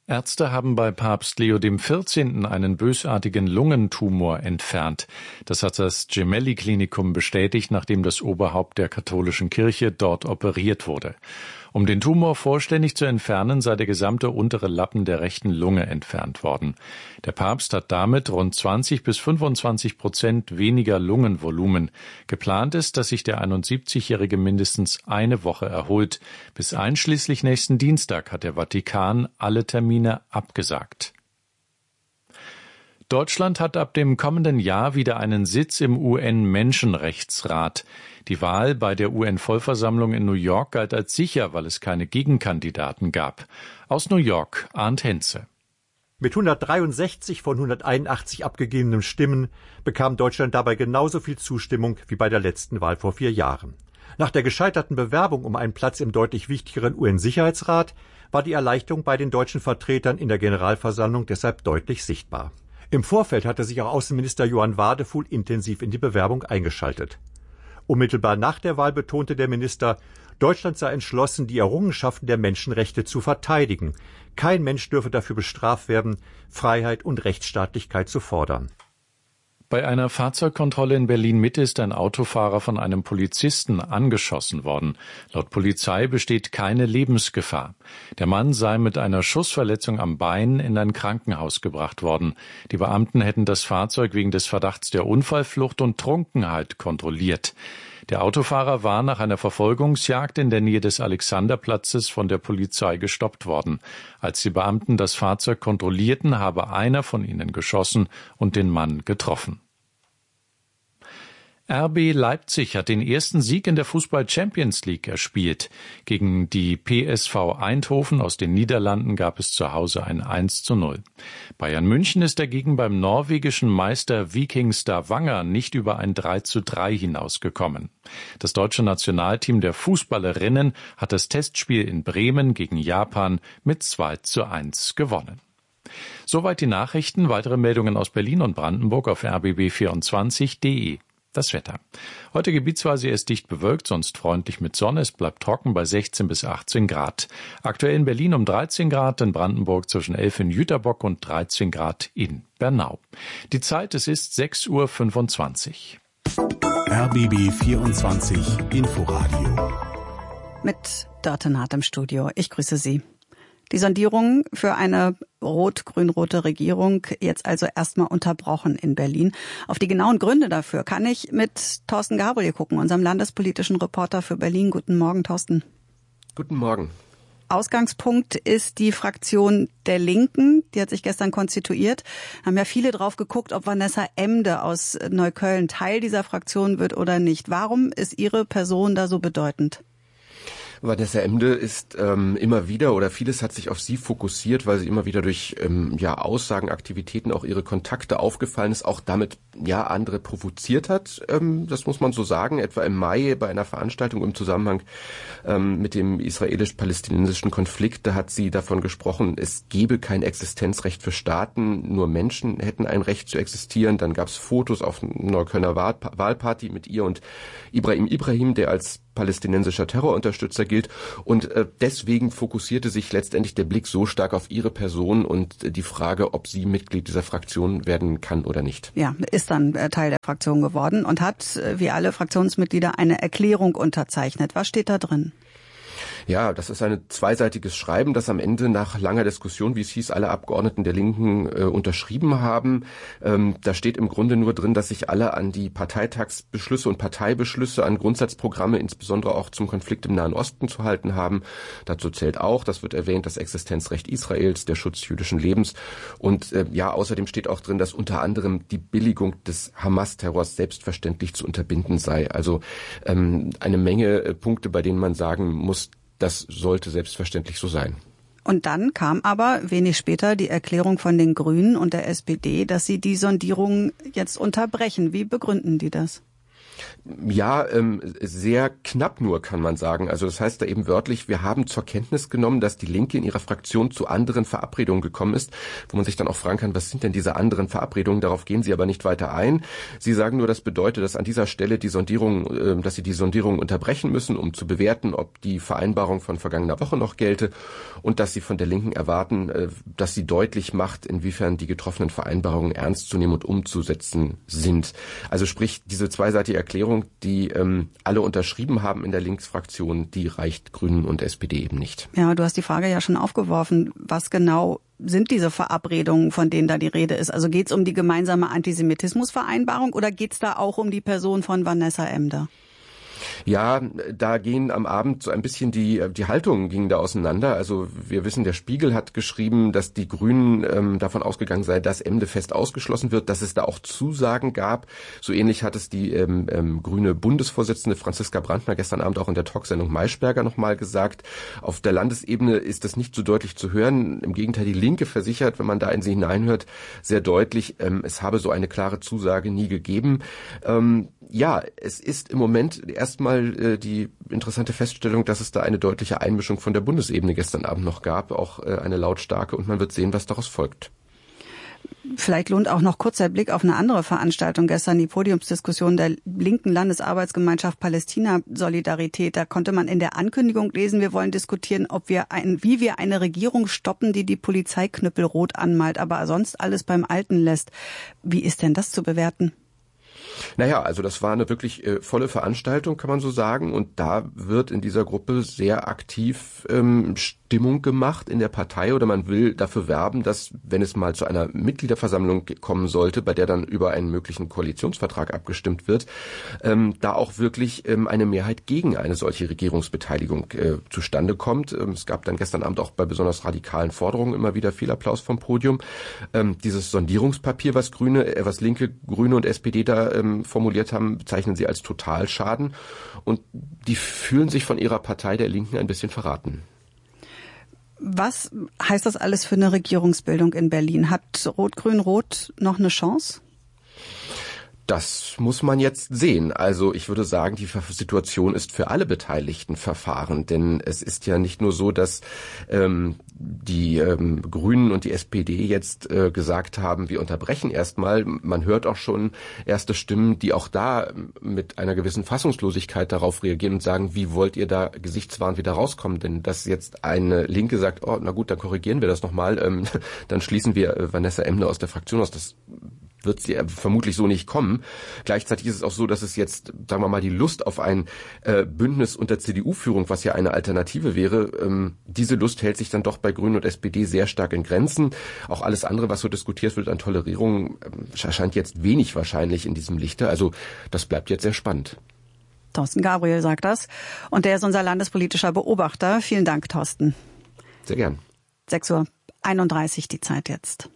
Ärzte haben bei Papst Leo XIV. Einen bösartigen Lungentumor entfernt. Das hat das Gemelli-Klinikum bestätigt, nachdem das Oberhaupt der katholischen Kirche dort operiert wurde. Um den Tumor vollständig zu entfernen, sei der gesamte untere Lappen der rechten Lunge entfernt worden. Der Papst hat damit rund 20-25% weniger Lungenvolumen. Geplant ist, dass sich der 71-Jährige mindestens eine Woche erholt. Bis einschließlich nächsten Dienstag hat der Vatikan alle Termine abgesagt. Deutschland hat ab dem kommenden Jahr wieder einen Sitz im UN-Menschenrechtsrat. Die Wahl bei der UN-Vollversammlung in New York galt als sicher, weil es keine Gegenkandidaten gab. Aus New York, Arndt Henze. Mit 163 von 181 abgegebenen Stimmen bekam Deutschland dabei genauso viel Zustimmung wie bei der letzten Wahl vor 4 Jahren. Nach der gescheiterten Bewerbung um einen Platz im deutlich wichtigeren UN-Sicherheitsrat war die Erleichterung bei den deutschen Vertretern in der Generalversammlung deshalb deutlich sichtbar. Im Vorfeld hatte sich auch Außenminister Johann Wadefuhl intensiv in die Bewerbung eingeschaltet. Unmittelbar nach der Wahl betonte der Minister, Deutschland sei entschlossen, die Errungenschaften der Menschenrechte zu verteidigen. Kein Mensch dürfe dafür bestraft werden, Freiheit und Rechtsstaatlichkeit zu fordern. Bei einer Fahrzeugkontrolle in Berlin-Mitte ist ein Autofahrer von einem Polizisten angeschossen worden. Laut Polizei besteht keine Lebensgefahr. Der Mann sei mit einer Schussverletzung am Bein in ein Krankenhaus gebracht worden. Die Beamten hätten das Fahrzeug wegen des Verdachts der Unfallflucht und Trunkenheit kontrolliert. Der Autofahrer war nach einer Verfolgungsjagd in der Nähe des Alexanderplatzes von der Polizei gestoppt worden. Als die Beamten das Fahrzeug kontrollierten, habe einer von ihnen geschossen und den Mann getroffen. RB Leipzig hat den ersten Sieg in der Fußball-Champions League erspielt. Gegen die PSV Eindhoven aus den Niederlanden gab es zu Hause ein 1:0. Bayern München ist dagegen beim norwegischen Meister Viking Stavanger nicht über ein 3:3 hinausgekommen. Das deutsche Nationalteam der Fußballerinnen hat das Testspiel in Bremen gegen Japan mit 2:1 gewonnen. Soweit die Nachrichten. Weitere Meldungen aus Berlin und Brandenburg auf rbb24.de. Das Wetter. Heute gebietsweise erst dicht bewölkt, sonst freundlich mit Sonne. Es bleibt trocken bei 16 bis 18 Grad. Aktuell in Berlin um 13 Grad, in Brandenburg zwischen 11 in Jüterbock und 13 Grad in Bernau. Die Zeit, es ist 6:25 Uhr. RBB 24 Inforadio. Mit Dörte Naht im Studio. Ich grüße Sie. Die Sondierungen für eine rot-grün-rote Regierung jetzt also erstmal unterbrochen in Berlin. Auf die genauen Gründe dafür kann ich mit Thorsten Gabriel gucken, unserem landespolitischen Reporter für Berlin. Guten Morgen, Thorsten. Guten Morgen. Ausgangspunkt ist die Fraktion der Linken. Die hat sich gestern konstituiert. Haben ja viele drauf geguckt, ob Vanessa Emde aus Neukölln Teil dieser Fraktion wird oder nicht. Warum ist Ihre Person da so bedeutend? Vanessa Emde ist immer wieder, oder vieles hat sich auf sie fokussiert, weil sie immer wieder durch Aussagen, Aktivitäten, auch ihre Kontakte aufgefallen ist, auch damit andere provoziert hat. Das muss man so sagen. Etwa im Mai bei einer Veranstaltung im Zusammenhang mit dem israelisch-palästinensischen Konflikt, da hat sie davon gesprochen, es gebe kein Existenzrecht für Staaten, nur Menschen hätten ein Recht zu existieren. Dann gab es Fotos auf einer Neuköllner Wahlparty mit ihr und Ibrahim, der als palästinensischer Terrorunterstützer gilt. Und deswegen fokussierte sich letztendlich der Blick so stark auf ihre Person und die Frage, ob sie Mitglied dieser Fraktion werden kann oder nicht. Ja, ist dann Teil der Fraktion geworden und hat, wie alle Fraktionsmitglieder, eine Erklärung unterzeichnet. Was steht da drin? Ja, das ist ein zweiseitiges Schreiben, das am Ende nach langer Diskussion, wie es hieß, alle Abgeordneten der Linken unterschrieben haben. Da steht im Grunde nur drin, dass sich alle an die Parteitagsbeschlüsse und Parteibeschlüsse, an Grundsatzprogramme, insbesondere auch zum Konflikt im Nahen Osten zu halten haben. Dazu zählt auch, das wird erwähnt, das Existenzrecht Israels, der Schutz jüdischen Lebens. Und außerdem steht auch drin, dass unter anderem die Billigung des Hamas-Terrors selbstverständlich zu unterbinden sei. Also eine Menge Punkte, bei denen man sagen muss, das sollte selbstverständlich so sein. Und dann kam aber wenig später die Erklärung von den Grünen und der SPD, dass sie die Sondierung jetzt unterbrechen. Wie begründen die das? Ja, sehr knapp nur, kann man sagen. Also das heißt da eben wörtlich, wir haben zur Kenntnis genommen, dass die Linke in ihrer Fraktion zu anderen Verabredungen gekommen ist, wo man sich dann auch fragen kann, was sind denn diese anderen Verabredungen? Darauf gehen sie aber nicht weiter ein. Sie sagen nur, das bedeutet, dass an dieser Stelle dass sie die Sondierung unterbrechen müssen, um zu bewerten, ob die Vereinbarung von vergangener Woche noch gelte, und dass sie von der Linken erwarten, dass sie deutlich macht, inwiefern die getroffenen Vereinbarungen ernst zu nehmen und umzusetzen sind. Also sprich, diese zweiseitige Erklärung, die alle unterschrieben haben in der Linksfraktion, die reicht Grünen und SPD eben nicht. Ja, du hast die Frage ja schon aufgeworfen. Was genau sind diese Verabredungen, von denen da die Rede ist? Also geht es um die gemeinsame Antisemitismusvereinbarung oder geht es da auch um die Person von Vanessa Emder? Ja, da gehen am Abend so ein bisschen die Haltungen gingen da auseinander. Also wir wissen, der Spiegel hat geschrieben, dass die Grünen davon ausgegangen sei, dass Emde fest ausgeschlossen wird, dass es da auch Zusagen gab. So ähnlich hat es die grüne Bundesvorsitzende Franziska Brandner gestern Abend auch in der Talksendung Maischberger nochmal gesagt. Auf der Landesebene ist das nicht so deutlich zu hören. Im Gegenteil, die Linke versichert, wenn man da in sie hineinhört, sehr deutlich, es habe so eine klare Zusage nie gegeben. Ja, es ist im Moment erstmal die interessante Feststellung, dass es da eine deutliche Einmischung von der Bundesebene gestern Abend noch gab, auch eine lautstarke, und man wird sehen, was daraus folgt. Vielleicht lohnt auch noch kurz der Blick auf eine andere Veranstaltung gestern, die Podiumsdiskussion der linken Landesarbeitsgemeinschaft Palästina Solidarität. Da konnte man in der Ankündigung lesen, wir wollen diskutieren, wie wir eine Regierung stoppen, die die Polizeiknüppel rot anmalt, aber sonst alles beim Alten lässt. Wie ist denn das zu bewerten? Naja, also das war eine wirklich volle Veranstaltung, kann man so sagen. Und da wird in dieser Gruppe sehr aktiv Stimmung gemacht in der Partei, oder man will dafür werben, dass, wenn es mal zu einer Mitgliederversammlung kommen sollte, bei der dann über einen möglichen Koalitionsvertrag abgestimmt wird, da auch wirklich eine Mehrheit gegen eine solche Regierungsbeteiligung zustande kommt. Es gab dann gestern Abend auch bei besonders radikalen Forderungen immer wieder viel Applaus vom Podium. Dieses Sondierungspapier, was Linke, Grüne und SPD da formuliert haben, bezeichnen sie als Totalschaden, und die fühlen sich von ihrer Partei der Linken ein bisschen verraten. Was heißt das alles für eine Regierungsbildung in Berlin? Hat Rot-Grün-Rot noch eine Chance? Das muss man jetzt sehen. Also ich würde sagen, die Situation ist für alle Beteiligten verfahren, denn es ist ja nicht nur so, dass die Grünen und die SPD jetzt gesagt haben, wir unterbrechen erstmal. Man hört auch schon erste Stimmen, die auch da mit einer gewissen Fassungslosigkeit darauf reagieren und sagen, wie wollt ihr da gesichtswahrend wieder rauskommen? Denn dass jetzt eine Linke sagt, oh, na gut, dann korrigieren wir das nochmal, dann schließen wir Vanessa Emder aus der Fraktion aus, das wird sie vermutlich so nicht kommen. Gleichzeitig ist es auch so, dass es jetzt, sagen wir mal, die Lust auf ein Bündnis unter CDU-Führung, was ja eine Alternative wäre, diese Lust hält sich dann doch bei Grünen und SPD sehr stark in Grenzen. Auch alles andere, was so diskutiert wird an Tolerierung, erscheint jetzt wenig wahrscheinlich in diesem Lichte. Also das bleibt jetzt sehr spannend. Thorsten Gabriel sagt das. Und der ist unser landespolitischer Beobachter. Vielen Dank, Thorsten. Sehr gern. 6:31 Uhr die Zeit jetzt.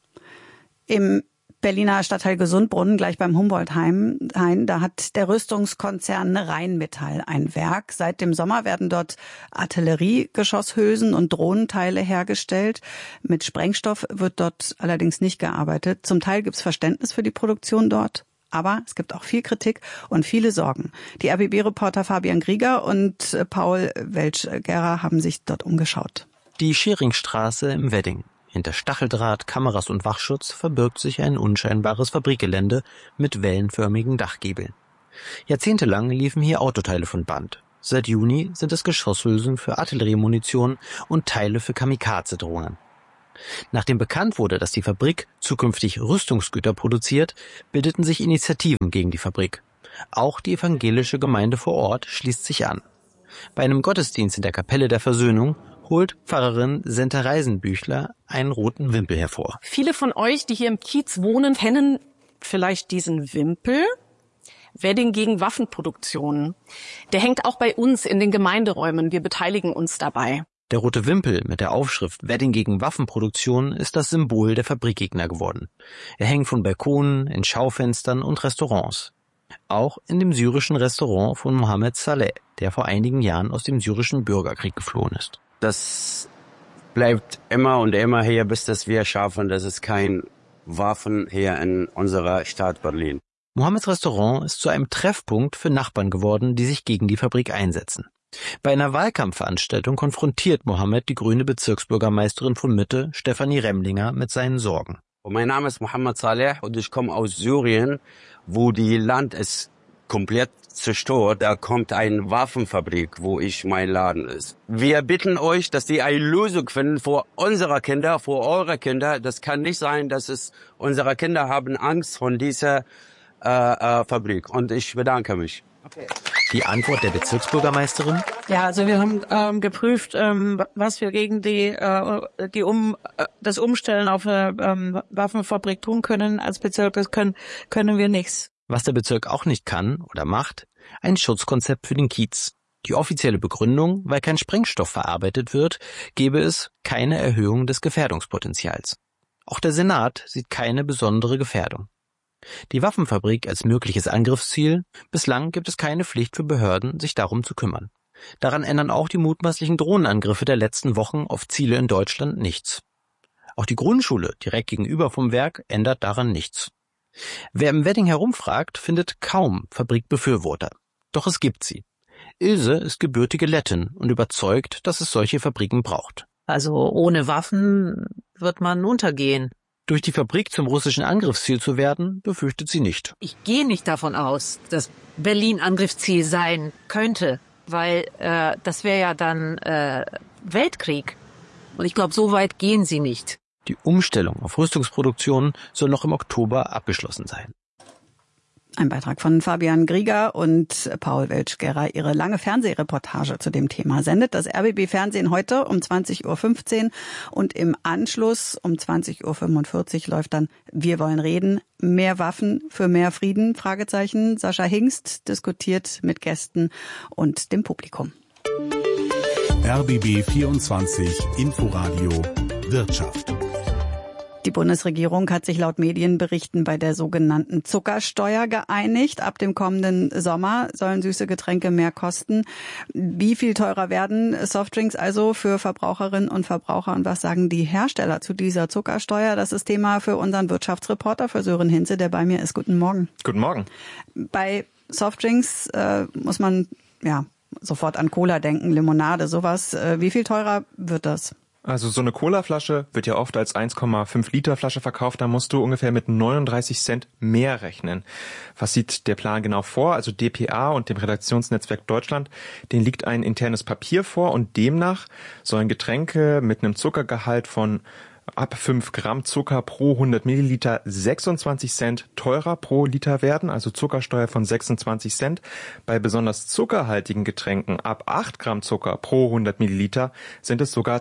Im Berliner Stadtteil Gesundbrunnen, gleich beim Humboldt-Hain, da hat der Rüstungskonzern Rheinmetall ein Werk. Seit dem Sommer werden dort Artilleriegeschosshülsen und Drohnenteile hergestellt. Mit Sprengstoff wird dort allerdings nicht gearbeitet. Zum Teil gibt es Verständnis für die Produktion dort, aber es gibt auch viel Kritik und viele Sorgen. Die RBB-Reporter Fabian Grieger und Paul Welsch-Gerrer haben sich dort umgeschaut. Die Scheringstraße im Wedding. Hinter Stacheldraht, Kameras und Wachschutz verbirgt sich ein unscheinbares Fabrikgelände mit wellenförmigen Dachgiebeln. Jahrzehntelang liefen hier Autoteile von Band. Seit Juni sind es Geschosshülsen für Artilleriemunition und Teile für Kamikaze-Drohnen. Nachdem bekannt wurde, dass die Fabrik zukünftig Rüstungsgüter produziert, bildeten sich Initiativen gegen die Fabrik. Auch die evangelische Gemeinde vor Ort schließt sich an. Bei einem Gottesdienst in der Kapelle der Versöhnung holt Pfarrerin Senta Reisenbüchler einen roten Wimpel hervor. Viele von euch, die hier im Kiez wohnen, kennen vielleicht diesen Wimpel. Wedding gegen Waffenproduktion. Der hängt auch bei uns in den Gemeinderäumen. Wir beteiligen uns dabei. Der rote Wimpel mit der Aufschrift Wedding gegen Waffenproduktion ist das Symbol der Fabrikgegner geworden. Er hängt von Balkonen, in Schaufenstern und Restaurants. Auch in dem syrischen Restaurant von Mohammed Saleh, der vor einigen Jahren aus dem syrischen Bürgerkrieg geflohen ist. Das bleibt immer und immer hier, bis dass wir schaffen, dass es kein Waffen hier in unserer Stadt Berlin. Mohammeds Restaurant ist zu einem Treffpunkt für Nachbarn geworden, die sich gegen die Fabrik einsetzen. Bei einer Wahlkampfveranstaltung konfrontiert Mohammed die grüne Bezirksbürgermeisterin von Mitte, Stefanie Remlinger, mit seinen Sorgen. Mein Name ist Mohammed Saleh und ich komme aus Syrien, wo die Land ist komplett zerstört. Da kommt eine Waffenfabrik, wo mein Laden ist. Wir bitten euch, dass ihr eine Lösung finden für unsere Kinder, für eure Kinder. Das kann nicht sein, dass unsere Kinder haben Angst von dieser Fabrik. Und ich bedanke mich. Okay. Die Antwort der Bezirksbürgermeisterin? Ja, also wir haben geprüft, was wir gegen das Umstellen auf eine Waffenfabrik tun können. Als Bezirk, das können wir nichts. Was der Bezirk auch nicht kann oder macht, ein Schutzkonzept für den Kiez. Die offizielle Begründung, weil kein Sprengstoff verarbeitet wird, gebe es keine Erhöhung des Gefährdungspotenzials. Auch der Senat sieht keine besondere Gefährdung. Die Waffenfabrik als mögliches Angriffsziel, bislang gibt es keine Pflicht für Behörden, sich darum zu kümmern. Daran ändern auch die mutmaßlichen Drohnenangriffe der letzten Wochen auf Ziele in Deutschland nichts. Auch die Grundschule direkt gegenüber vom Werk ändert daran nichts. Wer im Wedding herumfragt, findet kaum Fabrikbefürworter. Doch es gibt sie. Ilse ist gebürtige Lettin und überzeugt, dass es solche Fabriken braucht. Also ohne Waffen wird man untergehen. Durch die Fabrik zum russischen Angriffsziel zu werden, befürchtet sie nicht. Ich gehe nicht davon aus, dass Berlin Angriffsziel sein könnte, weil das wäre ja dann Weltkrieg. Und ich glaube, so weit gehen sie nicht. Die Umstellung auf Rüstungsproduktion soll noch im Oktober abgeschlossen sein. Ein Beitrag von Fabian Grieger und Paul Welsch-Gerrer. Ihre lange Fernsehreportage zu dem Thema sendet das RBB-Fernsehen heute um 20.15 Uhr und im Anschluss um 20.45 Uhr läuft dann Wir wollen reden. Mehr Waffen für mehr Frieden? Fragezeichen. Sascha Hingst diskutiert mit Gästen und dem Publikum. RBB 24 Inforadio Wirtschaft. Die Bundesregierung hat sich laut Medienberichten bei der sogenannten Zuckersteuer geeinigt. Ab dem kommenden Sommer sollen süße Getränke mehr kosten. Wie viel teurer werden Softdrinks also für Verbraucherinnen und Verbraucher? Und was sagen die Hersteller zu dieser Zuckersteuer? Das ist Thema für unseren Wirtschaftsreporter, für Sören Hinze, der bei mir ist. Guten Morgen. Guten Morgen. Bei Softdrinks muss man sofort an Cola denken, Limonade, sowas. Wie viel teurer wird das? Also so eine Colaflasche wird ja oft als 1,5 Liter Flasche verkauft, da musst du ungefähr mit 39 Cent mehr rechnen. Was sieht der Plan genau vor? Also dpa und dem Redaktionsnetzwerk Deutschland, denen liegt ein internes Papier vor und demnach sollen Getränke mit einem Zuckergehalt von ab 5 Gramm Zucker pro 100 Milliliter 26 Cent teurer pro Liter werden, also Zuckersteuer von 26 Cent. Bei besonders zuckerhaltigen Getränken ab 8 Gramm Zucker pro 100 Milliliter sind es sogar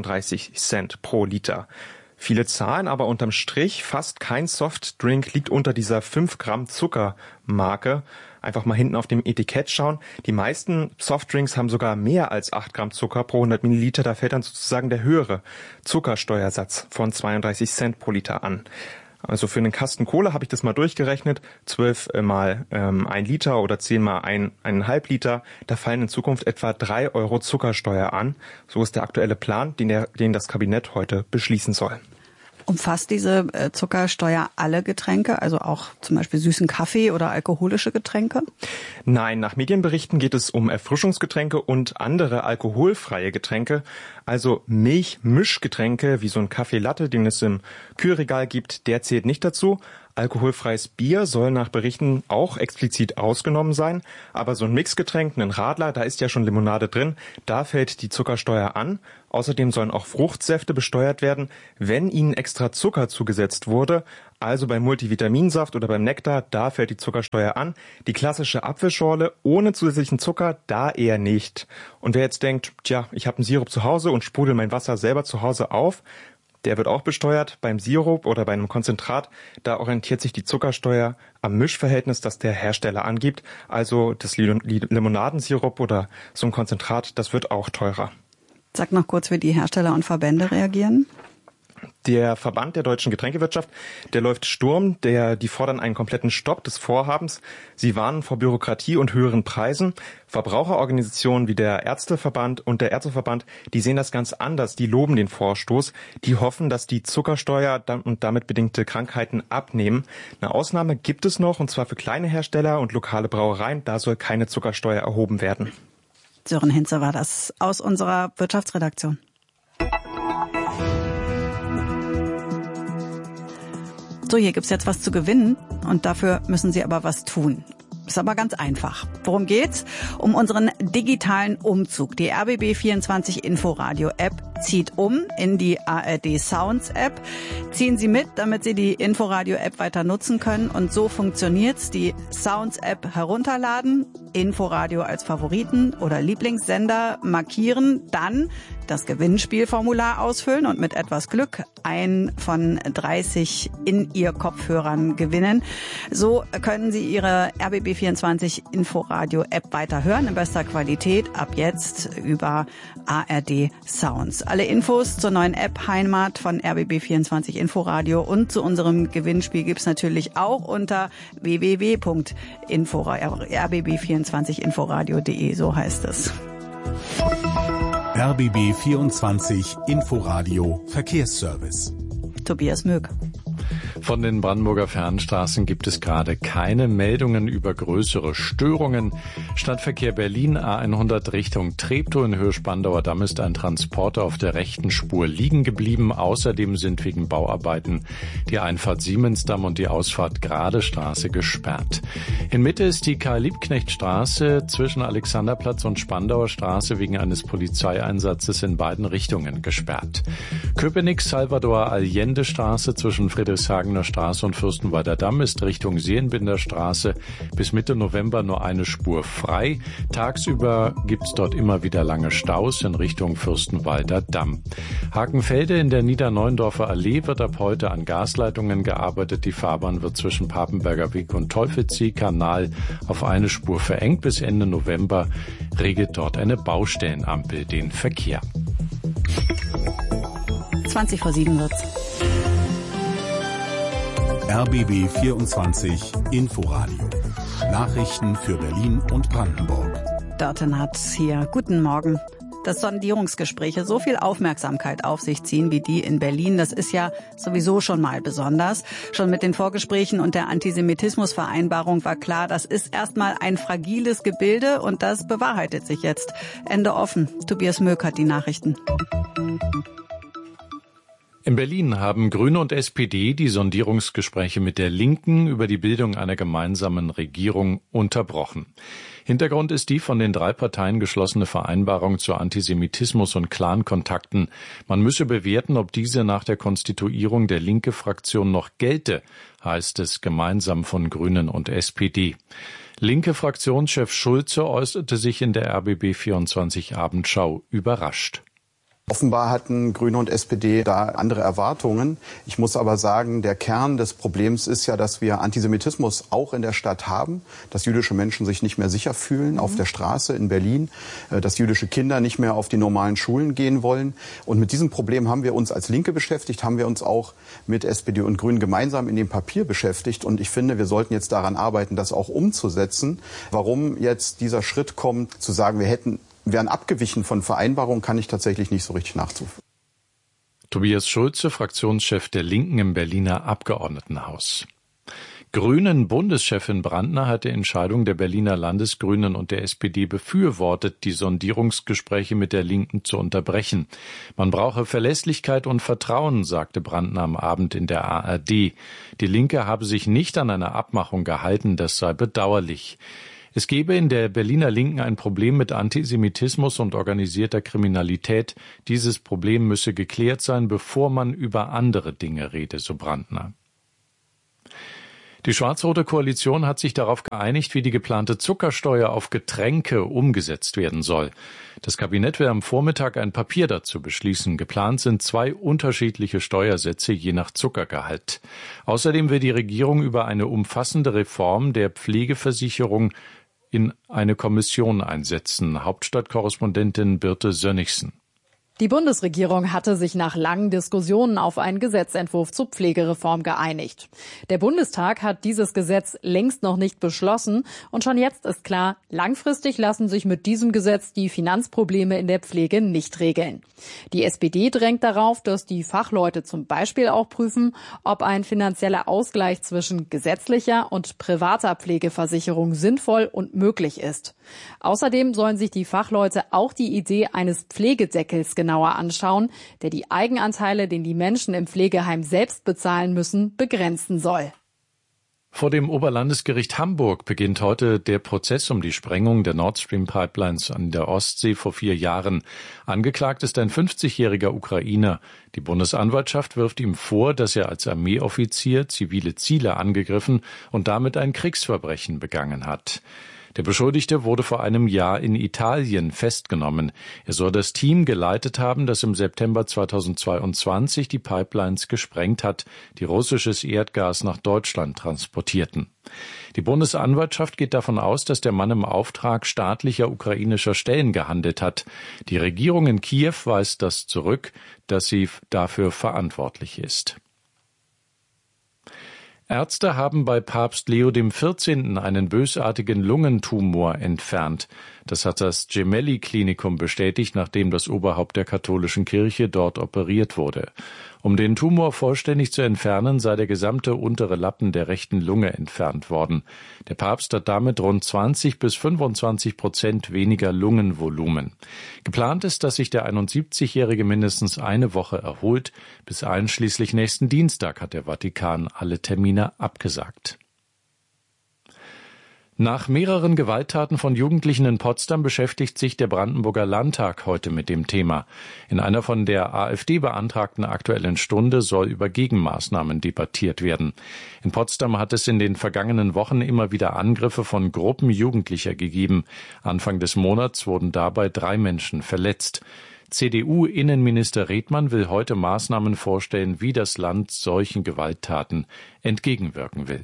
32 Cent pro Liter. Viele zahlen aber unterm Strich, fast kein Softdrink liegt unter dieser 5 Gramm Zuckermarke. Einfach mal hinten auf dem Etikett schauen. Die meisten Softdrinks haben sogar mehr als 8 Gramm Zucker pro 100 Milliliter. Da fällt dann sozusagen der höhere Zuckersteuersatz von 32 Cent pro Liter an. Also für einen Kasten Cola habe ich das mal durchgerechnet. 12 mal 1 Liter oder 10 mal 1,5 Liter. Da fallen in Zukunft etwa 3 Euro Zuckersteuer an. So ist der aktuelle Plan, den das Kabinett heute beschließen soll. Umfasst diese Zuckersteuer alle Getränke, also auch zum Beispiel süßen Kaffee oder alkoholische Getränke? Nein, nach Medienberichten geht es um Erfrischungsgetränke und andere alkoholfreie Getränke, also Milchmischgetränke wie so ein Kaffee Latte, den es im Kühlregal gibt, der zählt nicht dazu. Alkoholfreies Bier soll nach Berichten auch explizit ausgenommen sein, aber so ein Mixgetränk, ein Radler, da ist ja schon Limonade drin, da fällt die Zuckersteuer an. Außerdem sollen auch Fruchtsäfte besteuert werden, wenn ihnen extra Zucker zugesetzt wurde. Also beim Multivitaminsaft oder beim Nektar, da fällt die Zuckersteuer an. Die klassische Apfelschorle ohne zusätzlichen Zucker, da eher nicht. Und wer jetzt denkt, tja, ich habe einen Sirup zu Hause und sprudel mein Wasser selber zu Hause auf, der wird auch besteuert. Beim Sirup oder bei einem Konzentrat, da orientiert sich die Zuckersteuer am Mischverhältnis, das der Hersteller angibt. Also das Limonadensirup oder so ein Konzentrat, das wird auch teurer. Sag noch kurz, wie die Hersteller und Verbände reagieren. Der Verband der deutschen Getränkewirtschaft, der läuft Sturm, die fordern einen kompletten Stopp des Vorhabens. Sie warnen vor Bürokratie und höheren Preisen. Verbraucherorganisationen wie der Ärzteverband und der Ärzteverband, die sehen das ganz anders. Die loben den Vorstoß. Die hoffen, dass die Zuckersteuer und damit bedingte Krankheiten abnehmen. Eine Ausnahme gibt es noch, und zwar für kleine Hersteller und lokale Brauereien. Da soll keine Zuckersteuer erhoben werden. Sören Hinze war das aus unserer Wirtschaftsredaktion. So, hier gibt's jetzt was zu gewinnen und dafür müssen Sie aber was tun. Ist aber ganz einfach. Worum geht's? Um unseren digitalen Umzug. Die RBB24 Inforadio App zieht um in die ARD Sounds App. Ziehen Sie mit, damit Sie die Inforadio App weiter nutzen können. Und so funktioniert's. Die Sounds App herunterladen, Inforadio als Favoriten oder Lieblingssender markieren, dann das Gewinnspielformular ausfüllen und mit etwas Glück einen von 30 in ihr Kopfhörern gewinnen. So können Sie Ihre RBB24 Inforadio App weiter hören in bester Qualität ab jetzt über ARD Sounds. Alle Infos zur neuen App Heimat von RBB24 Inforadio und zu unserem Gewinnspiel gibt's natürlich auch unter www.rbb24inforadio.de, so heißt es. RBB24 Inforadio Verkehrsservice. Tobias Möck. Von den Brandenburger Fernstraßen gibt es gerade keine Meldungen über größere Störungen. Stadtverkehr Berlin A100 Richtung Treptow in Höhe Spandauer Damm ist ein Transporter auf der rechten Spur liegen geblieben. Außerdem sind wegen Bauarbeiten die Einfahrt Siemensdamm und die Ausfahrt Gradestraße gesperrt. In Mitte ist die Karl-Liebknecht-Straße zwischen Alexanderplatz und Spandauer Straße wegen eines Polizeieinsatzes in beiden Richtungen gesperrt. Köpenick-Salvador-Allende-Straße zwischen Friedrichshagener Straße und Fürstenwalder Damm ist Richtung Seelenbinderstraße bis Mitte November nur eine Spur frei. Tagsüber gibt's dort immer wieder lange Staus in Richtung Fürstenwalder Damm. Hakenfelde in der Niederneuendorfer Allee wird ab heute an Gasleitungen gearbeitet. Die Fahrbahn wird zwischen Papenberger Weg und Teufelsseekanal auf eine Spur verengt. Bis Ende November regelt dort eine Baustellenampel den Verkehr. 7:20 wird's. RBB 24 Inforadio. Nachrichten für Berlin und Brandenburg. Dörten hat hier. Guten Morgen. Dass Sondierungsgespräche so viel Aufmerksamkeit auf sich ziehen wie die in Berlin, das ist ja sowieso schon mal besonders. Schon mit den Vorgesprächen und der Antisemitismusvereinbarung war klar, das ist erstmal ein fragiles Gebilde und das bewahrheitet sich jetzt. Ende offen. Tobias Möck hat die Nachrichten. In Berlin haben Grüne und SPD die Sondierungsgespräche mit der Linken über die Bildung einer gemeinsamen Regierung unterbrochen. Hintergrund ist die von den 3 Parteien geschlossene Vereinbarung zu Antisemitismus und Clan-Kontakten. Man müsse bewerten, ob diese nach der Konstituierung der Linke-Fraktion noch gelte, heißt es gemeinsam von Grünen und SPD. Linke-Fraktionschef Schulze äußerte sich in der RBB24 Abendschau überrascht. Offenbar hatten Grüne und SPD da andere Erwartungen. Ich muss aber sagen, der Kern des Problems ist ja, dass wir Antisemitismus auch in der Stadt haben, dass jüdische Menschen sich nicht mehr sicher fühlen auf der Straße in Berlin, dass jüdische Kinder nicht mehr auf die normalen Schulen gehen wollen. Und mit diesem Problem haben wir uns als Linke beschäftigt, haben wir uns auch mit SPD und Grünen gemeinsam in dem Papier beschäftigt. Und ich finde, wir sollten jetzt daran arbeiten, das auch umzusetzen. Warum jetzt dieser Schritt kommt, zu sagen, wir wären abgewichen von Vereinbarungen, kann ich tatsächlich nicht so richtig nachvollziehen. Tobias Schulze, Fraktionschef der Linken im Berliner Abgeordnetenhaus. Grünen-Bundeschefin Brandner hat die Entscheidung der Berliner Landesgrünen und der SPD befürwortet, die Sondierungsgespräche mit der Linken zu unterbrechen. Man brauche Verlässlichkeit und Vertrauen, sagte Brandner am Abend in der ARD. Die Linke habe sich nicht an eine Abmachung gehalten, das sei bedauerlich. Es gebe in der Berliner Linken ein Problem mit Antisemitismus und organisierter Kriminalität. Dieses Problem müsse geklärt sein, bevor man über andere Dinge rede, so Brandner. Die schwarz-rote Koalition hat sich darauf geeinigt, wie die geplante Zuckersteuer auf Getränke umgesetzt werden soll. Das Kabinett will am Vormittag ein Papier dazu beschließen. Geplant sind 2 unterschiedliche Steuersätze je nach Zuckergehalt. Außerdem will die Regierung über eine umfassende Reform der Pflegeversicherung in eine Kommission einsetzen. Hauptstadtkorrespondentin Birte Sönnigsen. Die Bundesregierung hatte sich nach langen Diskussionen auf einen Gesetzentwurf zur Pflegereform geeinigt. Der Bundestag hat dieses Gesetz längst noch nicht beschlossen und schon jetzt ist klar, langfristig lassen sich mit diesem Gesetz die Finanzprobleme in der Pflege nicht regeln. Die SPD drängt darauf, dass die Fachleute zum Beispiel auch prüfen, ob ein finanzieller Ausgleich zwischen gesetzlicher und privater Pflegeversicherung sinnvoll und möglich ist. Außerdem sollen sich die Fachleute auch die Idee eines Pflegedeckels genauer anschauen, der die Eigenanteile, den die Menschen im Pflegeheim selbst bezahlen müssen, begrenzen soll. Vor dem Oberlandesgericht Hamburg beginnt heute der Prozess um die Sprengung der Nord Stream Pipelines an der Ostsee vor 4 Jahren. Angeklagt ist ein 50-jähriger Ukrainer. Die Bundesanwaltschaft wirft ihm vor, dass er als Armeeoffizier zivile Ziele angegriffen und damit ein Kriegsverbrechen begangen hat. Der Beschuldigte wurde vor einem Jahr in Italien festgenommen. Er soll das Team geleitet haben, das im September 2022 die Pipelines gesprengt hat, die russisches Erdgas nach Deutschland transportierten. Die Bundesanwaltschaft geht davon aus, dass der Mann im Auftrag staatlicher ukrainischer Stellen gehandelt hat. Die Regierung in Kiew weist das zurück, dass sie dafür verantwortlich ist. Ärzte haben bei Papst Leo XIV. Einen bösartigen Lungentumor entfernt. Das hat das Gemelli-Klinikum bestätigt, nachdem das Oberhaupt der katholischen Kirche dort operiert wurde. Um den Tumor vollständig zu entfernen, sei der gesamte untere Lappen der rechten Lunge entfernt worden. Der Papst hat damit rund 20-25% weniger Lungenvolumen. Geplant ist, dass sich der 71-Jährige mindestens eine Woche erholt. Bis einschließlich nächsten Dienstag hat der Vatikan alle Termine abgesagt. Nach mehreren Gewalttaten von Jugendlichen in Potsdam beschäftigt sich der Brandenburger Landtag heute mit dem Thema. In einer von der AfD beantragten Aktuellen Stunde soll über Gegenmaßnahmen debattiert werden. In Potsdam hat es in den vergangenen Wochen immer wieder Angriffe von Gruppen Jugendlicher gegeben. Anfang des Monats wurden dabei 3 Menschen verletzt. CDU-Innenminister Redmann will heute Maßnahmen vorstellen, wie das Land solchen Gewalttaten entgegenwirken will.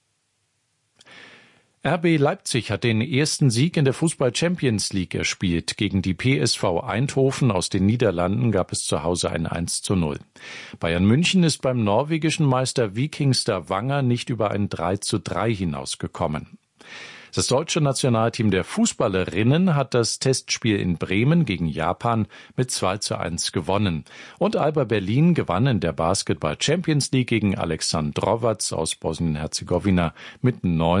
RB Leipzig hat den ersten Sieg in der Fußball-Champions League erspielt. Gegen die PSV Eindhoven aus den Niederlanden gab es zu Hause ein 1:0. Bayern München ist beim norwegischen Meister Viking Stavanger nicht über ein 3:3 hinausgekommen. Das deutsche Nationalteam der Fußballerinnen hat das Testspiel in Bremen gegen Japan mit 2:1 gewonnen. Und Alba Berlin gewann in der Basketball Champions League gegen Aleksandrovac aus Bosnien-Herzegowina mit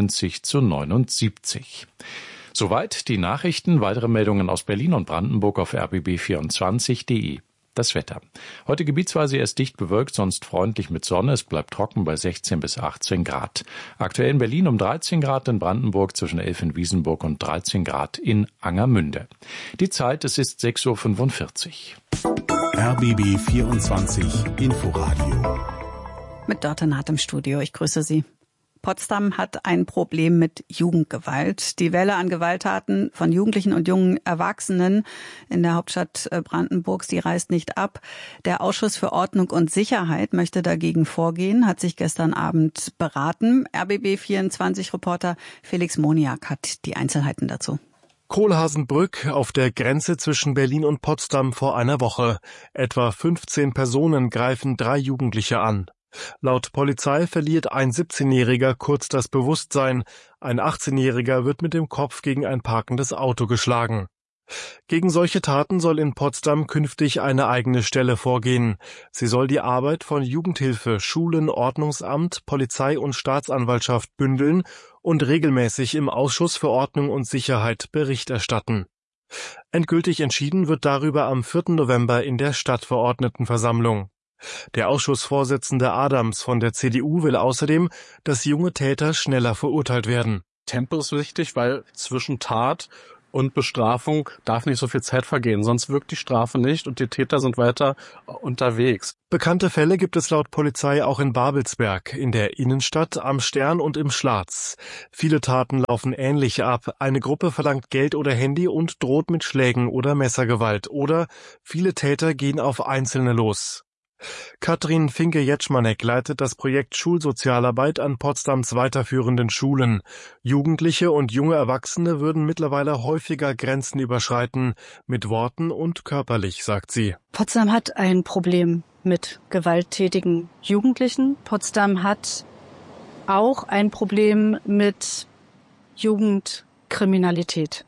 90:79. Soweit die Nachrichten. Weitere Meldungen aus Berlin und Brandenburg auf rbb24.de. Das Wetter. Heute gebietsweise erst dicht bewölkt, sonst freundlich mit Sonne. Es bleibt trocken bei 16 bis 18 Grad. Aktuell in Berlin um 13 Grad, in Brandenburg zwischen 11 in Wiesenburg und 13 Grad in Angermünde. Die Zeit, es ist 6:45 Uhr. RBB 24 Inforadio. Mit Dörte Naht im Studio. Ich grüße Sie. Potsdam hat ein Problem mit Jugendgewalt. Die Welle an Gewalttaten von Jugendlichen und jungen Erwachsenen in der Hauptstadt Brandenburgs, die reißt nicht ab. Der Ausschuss für Ordnung und Sicherheit möchte dagegen vorgehen, hat sich gestern Abend beraten. RBB24-Reporter Felix Moniak hat die Einzelheiten dazu. Kohlhaasenbrück auf der Grenze zwischen Berlin und Potsdam vor einer Woche. Etwa 15 Personen greifen 3 Jugendliche an. Laut Polizei verliert ein 17-Jähriger kurz das Bewusstsein. Ein 18-Jähriger wird mit dem Kopf gegen ein parkendes Auto geschlagen. Gegen solche Taten soll in Potsdam künftig eine eigene Stelle vorgehen. Sie soll die Arbeit von Jugendhilfe, Schulen, Ordnungsamt, Polizei und Staatsanwaltschaft bündeln und regelmäßig im Ausschuss für Ordnung und Sicherheit Bericht erstatten. Endgültig entschieden wird darüber am 4. November in der Stadtverordnetenversammlung. Der Ausschussvorsitzende Adams von der CDU will außerdem, dass junge Täter schneller verurteilt werden. Tempo ist wichtig, weil zwischen Tat und Bestrafung darf nicht so viel Zeit vergehen, sonst wirkt die Strafe nicht und die Täter sind weiter unterwegs. Bekannte Fälle gibt es laut Polizei auch in Babelsberg, in der Innenstadt, am Stern und im Schlatz. Viele Taten laufen ähnlich ab. Eine Gruppe verlangt Geld oder Handy und droht mit Schlägen oder Messergewalt. Oder viele Täter gehen auf Einzelne los. Katrin Finke-Jetschmanek leitet das Projekt Schulsozialarbeit an Potsdams weiterführenden Schulen. Jugendliche und junge Erwachsene würden mittlerweile häufiger Grenzen überschreiten, mit Worten und körperlich, sagt sie. Potsdam hat ein Problem mit gewalttätigen Jugendlichen. Potsdam hat auch ein Problem mit Jugendkriminalität.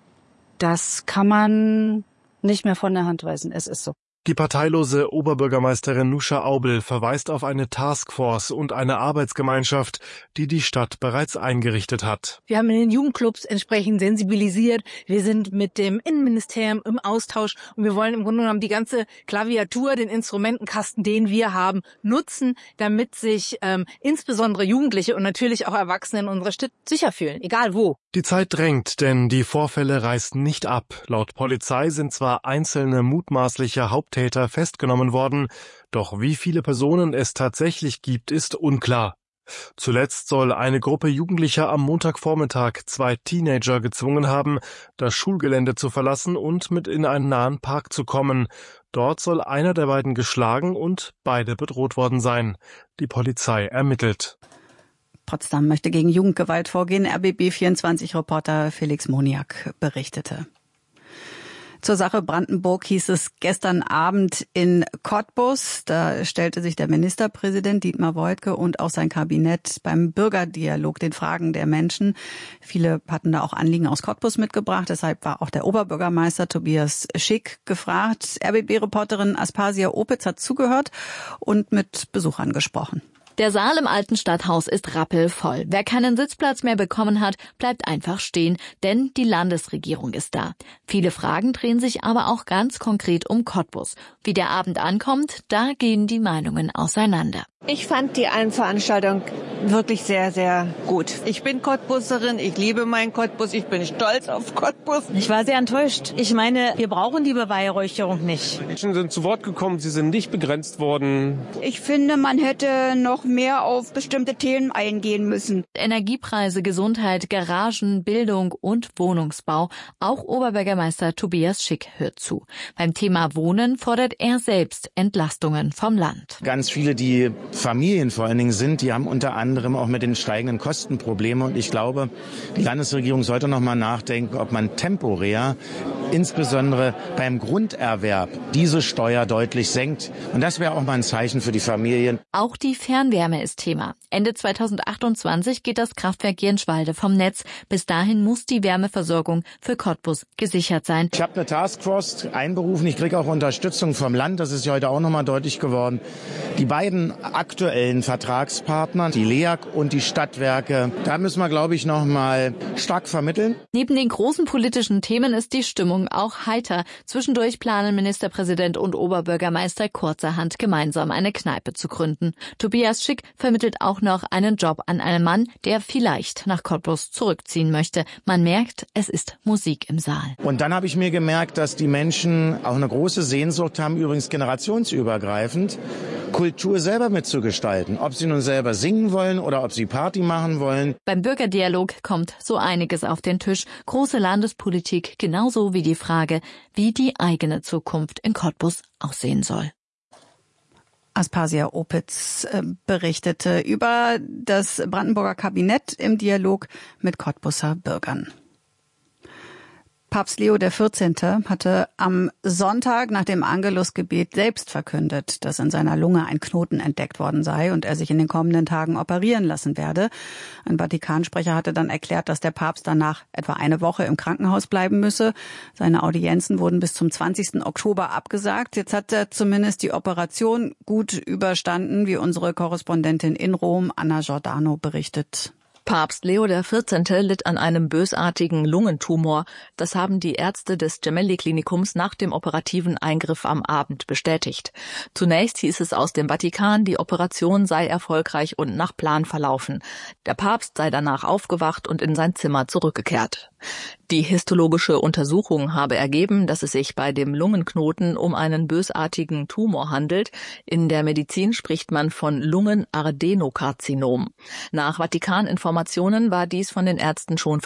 Das kann man nicht mehr von der Hand weisen. Es ist so. Die parteilose Oberbürgermeisterin Nuscha Aubel verweist auf eine Taskforce und eine Arbeitsgemeinschaft, die die Stadt bereits eingerichtet hat. Wir haben in den Jugendclubs entsprechend sensibilisiert. Wir sind mit dem Innenministerium im Austausch und wir wollen im Grunde genommen die ganze Klaviatur, den Instrumentenkasten, den wir haben, nutzen, damit sich insbesondere Jugendliche und natürlich auch Erwachsene in unserer Stadt sicher fühlen, egal wo. Die Zeit drängt, denn die Vorfälle reißen nicht ab. Laut Polizei sind zwar einzelne mutmaßliche Haupttäter festgenommen worden, doch wie viele Personen es tatsächlich gibt, ist unklar. Zuletzt soll eine Gruppe Jugendlicher am Montagvormittag 2 Teenager gezwungen haben, das Schulgelände zu verlassen und mit in einen nahen Park zu kommen. Dort soll einer der beiden geschlagen und beide bedroht worden sein. Die Polizei ermittelt. Potsdam möchte gegen Jugendgewalt vorgehen. RBB24-Reporter Felix Moniak berichtete. Zur Sache Brandenburg hieß es gestern Abend in Cottbus. Da stellte sich der Ministerpräsident Dietmar Woidke und auch sein Kabinett beim Bürgerdialog den Fragen der Menschen. Viele hatten da auch Anliegen aus Cottbus mitgebracht. Deshalb war auch der Oberbürgermeister Tobias Schick gefragt. RBB-Reporterin Aspasia Opitz hat zugehört und mit Besuchern gesprochen. Der Saal im alten Stadthaus ist rappelvoll. Wer keinen Sitzplatz mehr bekommen hat, bleibt einfach stehen, denn die Landesregierung ist da. Viele Fragen drehen sich aber auch ganz konkret um Cottbus. Wie der Abend ankommt, da gehen die Meinungen auseinander. Ich fand die Veranstaltung wirklich sehr, sehr gut. Ich bin Cottbuserin, ich liebe meinen Cottbus, ich bin stolz auf Cottbus. Ich war sehr enttäuscht. Ich meine, wir brauchen die Beweihräucherung nicht. Menschen sind zu Wort gekommen, sie sind nicht begrenzt worden. Ich finde, man hätte noch mehr auf bestimmte Themen eingehen müssen. Energiepreise, Gesundheit, Garagen, Bildung und Wohnungsbau. Auch Oberbürgermeister Tobias Schick hört zu. Beim Thema Wohnen fordert er selbst Entlastungen vom Land. Ganz viele, die Familien vor allen Dingen sind, die haben unter anderem auch mit den steigenden Kosten Probleme. Und ich glaube, die Landesregierung sollte noch mal nachdenken, ob man temporär, insbesondere beim Grunderwerb, diese Steuer deutlich senkt. Und das wäre auch mal ein Zeichen für die Familien. Auch die Fernwärme ist Thema. Ende 2028 geht das Kraftwerk Jenschwalde vom Netz. Bis dahin muss die Wärmeversorgung für Cottbus gesichert sein. Ich habe eine Taskforce einberufen. Ich kriege auch Unterstützung vom Land. Das ist ja heute auch noch mal deutlich geworden. Die beiden aktuellen Vertragspartner, die LEAG und die Stadtwerke, da müssen wir, glaube ich, noch mal stark vermitteln. Neben den großen politischen Themen ist die Stimmung auch heiter. Zwischendurch planen Ministerpräsident und Oberbürgermeister kurzerhand gemeinsam eine Kneipe zu gründen. Tobias Schick vermittelt auch noch einen Job an einen Mann, der vielleicht nach Cottbus zurückziehen möchte. Man merkt, es ist Musik im Saal. Und dann habe ich mir gemerkt, dass die Menschen auch eine große Sehnsucht haben, übrigens generationsübergreifend, Kultur selber mitzugestalten. Ob sie nun selber singen wollen oder ob sie Party machen wollen. Beim Bürgerdialog kommt so einiges auf den Tisch. Große Landespolitik, genauso wie die Frage, wie die eigene Zukunft in Cottbus aussehen soll. Aspasia Opitz berichtete über das Brandenburger Kabinett im Dialog mit Cottbuser Bürgern. Papst Leo XIV. Hatte am Sonntag nach dem Angelusgebet selbst verkündet, dass in seiner Lunge ein Knoten entdeckt worden sei und er sich in den kommenden Tagen operieren lassen werde. Ein Vatikansprecher hatte dann erklärt, dass der Papst danach etwa eine Woche im Krankenhaus bleiben müsse. Seine Audienzen wurden bis zum 20. Oktober abgesagt. Jetzt hat er zumindest die Operation gut überstanden, wie unsere Korrespondentin in Rom, Anna Giordano, berichtet. Papst Leo XIV. Litt an einem bösartigen Lungentumor. Das haben die Ärzte des Gemelli-Klinikums nach dem operativen Eingriff am Abend bestätigt. Zunächst hieß es aus dem Vatikan, die Operation sei erfolgreich und nach Plan verlaufen. Der Papst sei danach aufgewacht und in sein Zimmer zurückgekehrt. Die histologische Untersuchung habe ergeben, dass es sich bei dem Lungenknoten um einen bösartigen Tumor handelt. In der Medizin spricht man von Lungenadenokarzinom. Nach Vatikaninformationen war dies von den Ärzten schon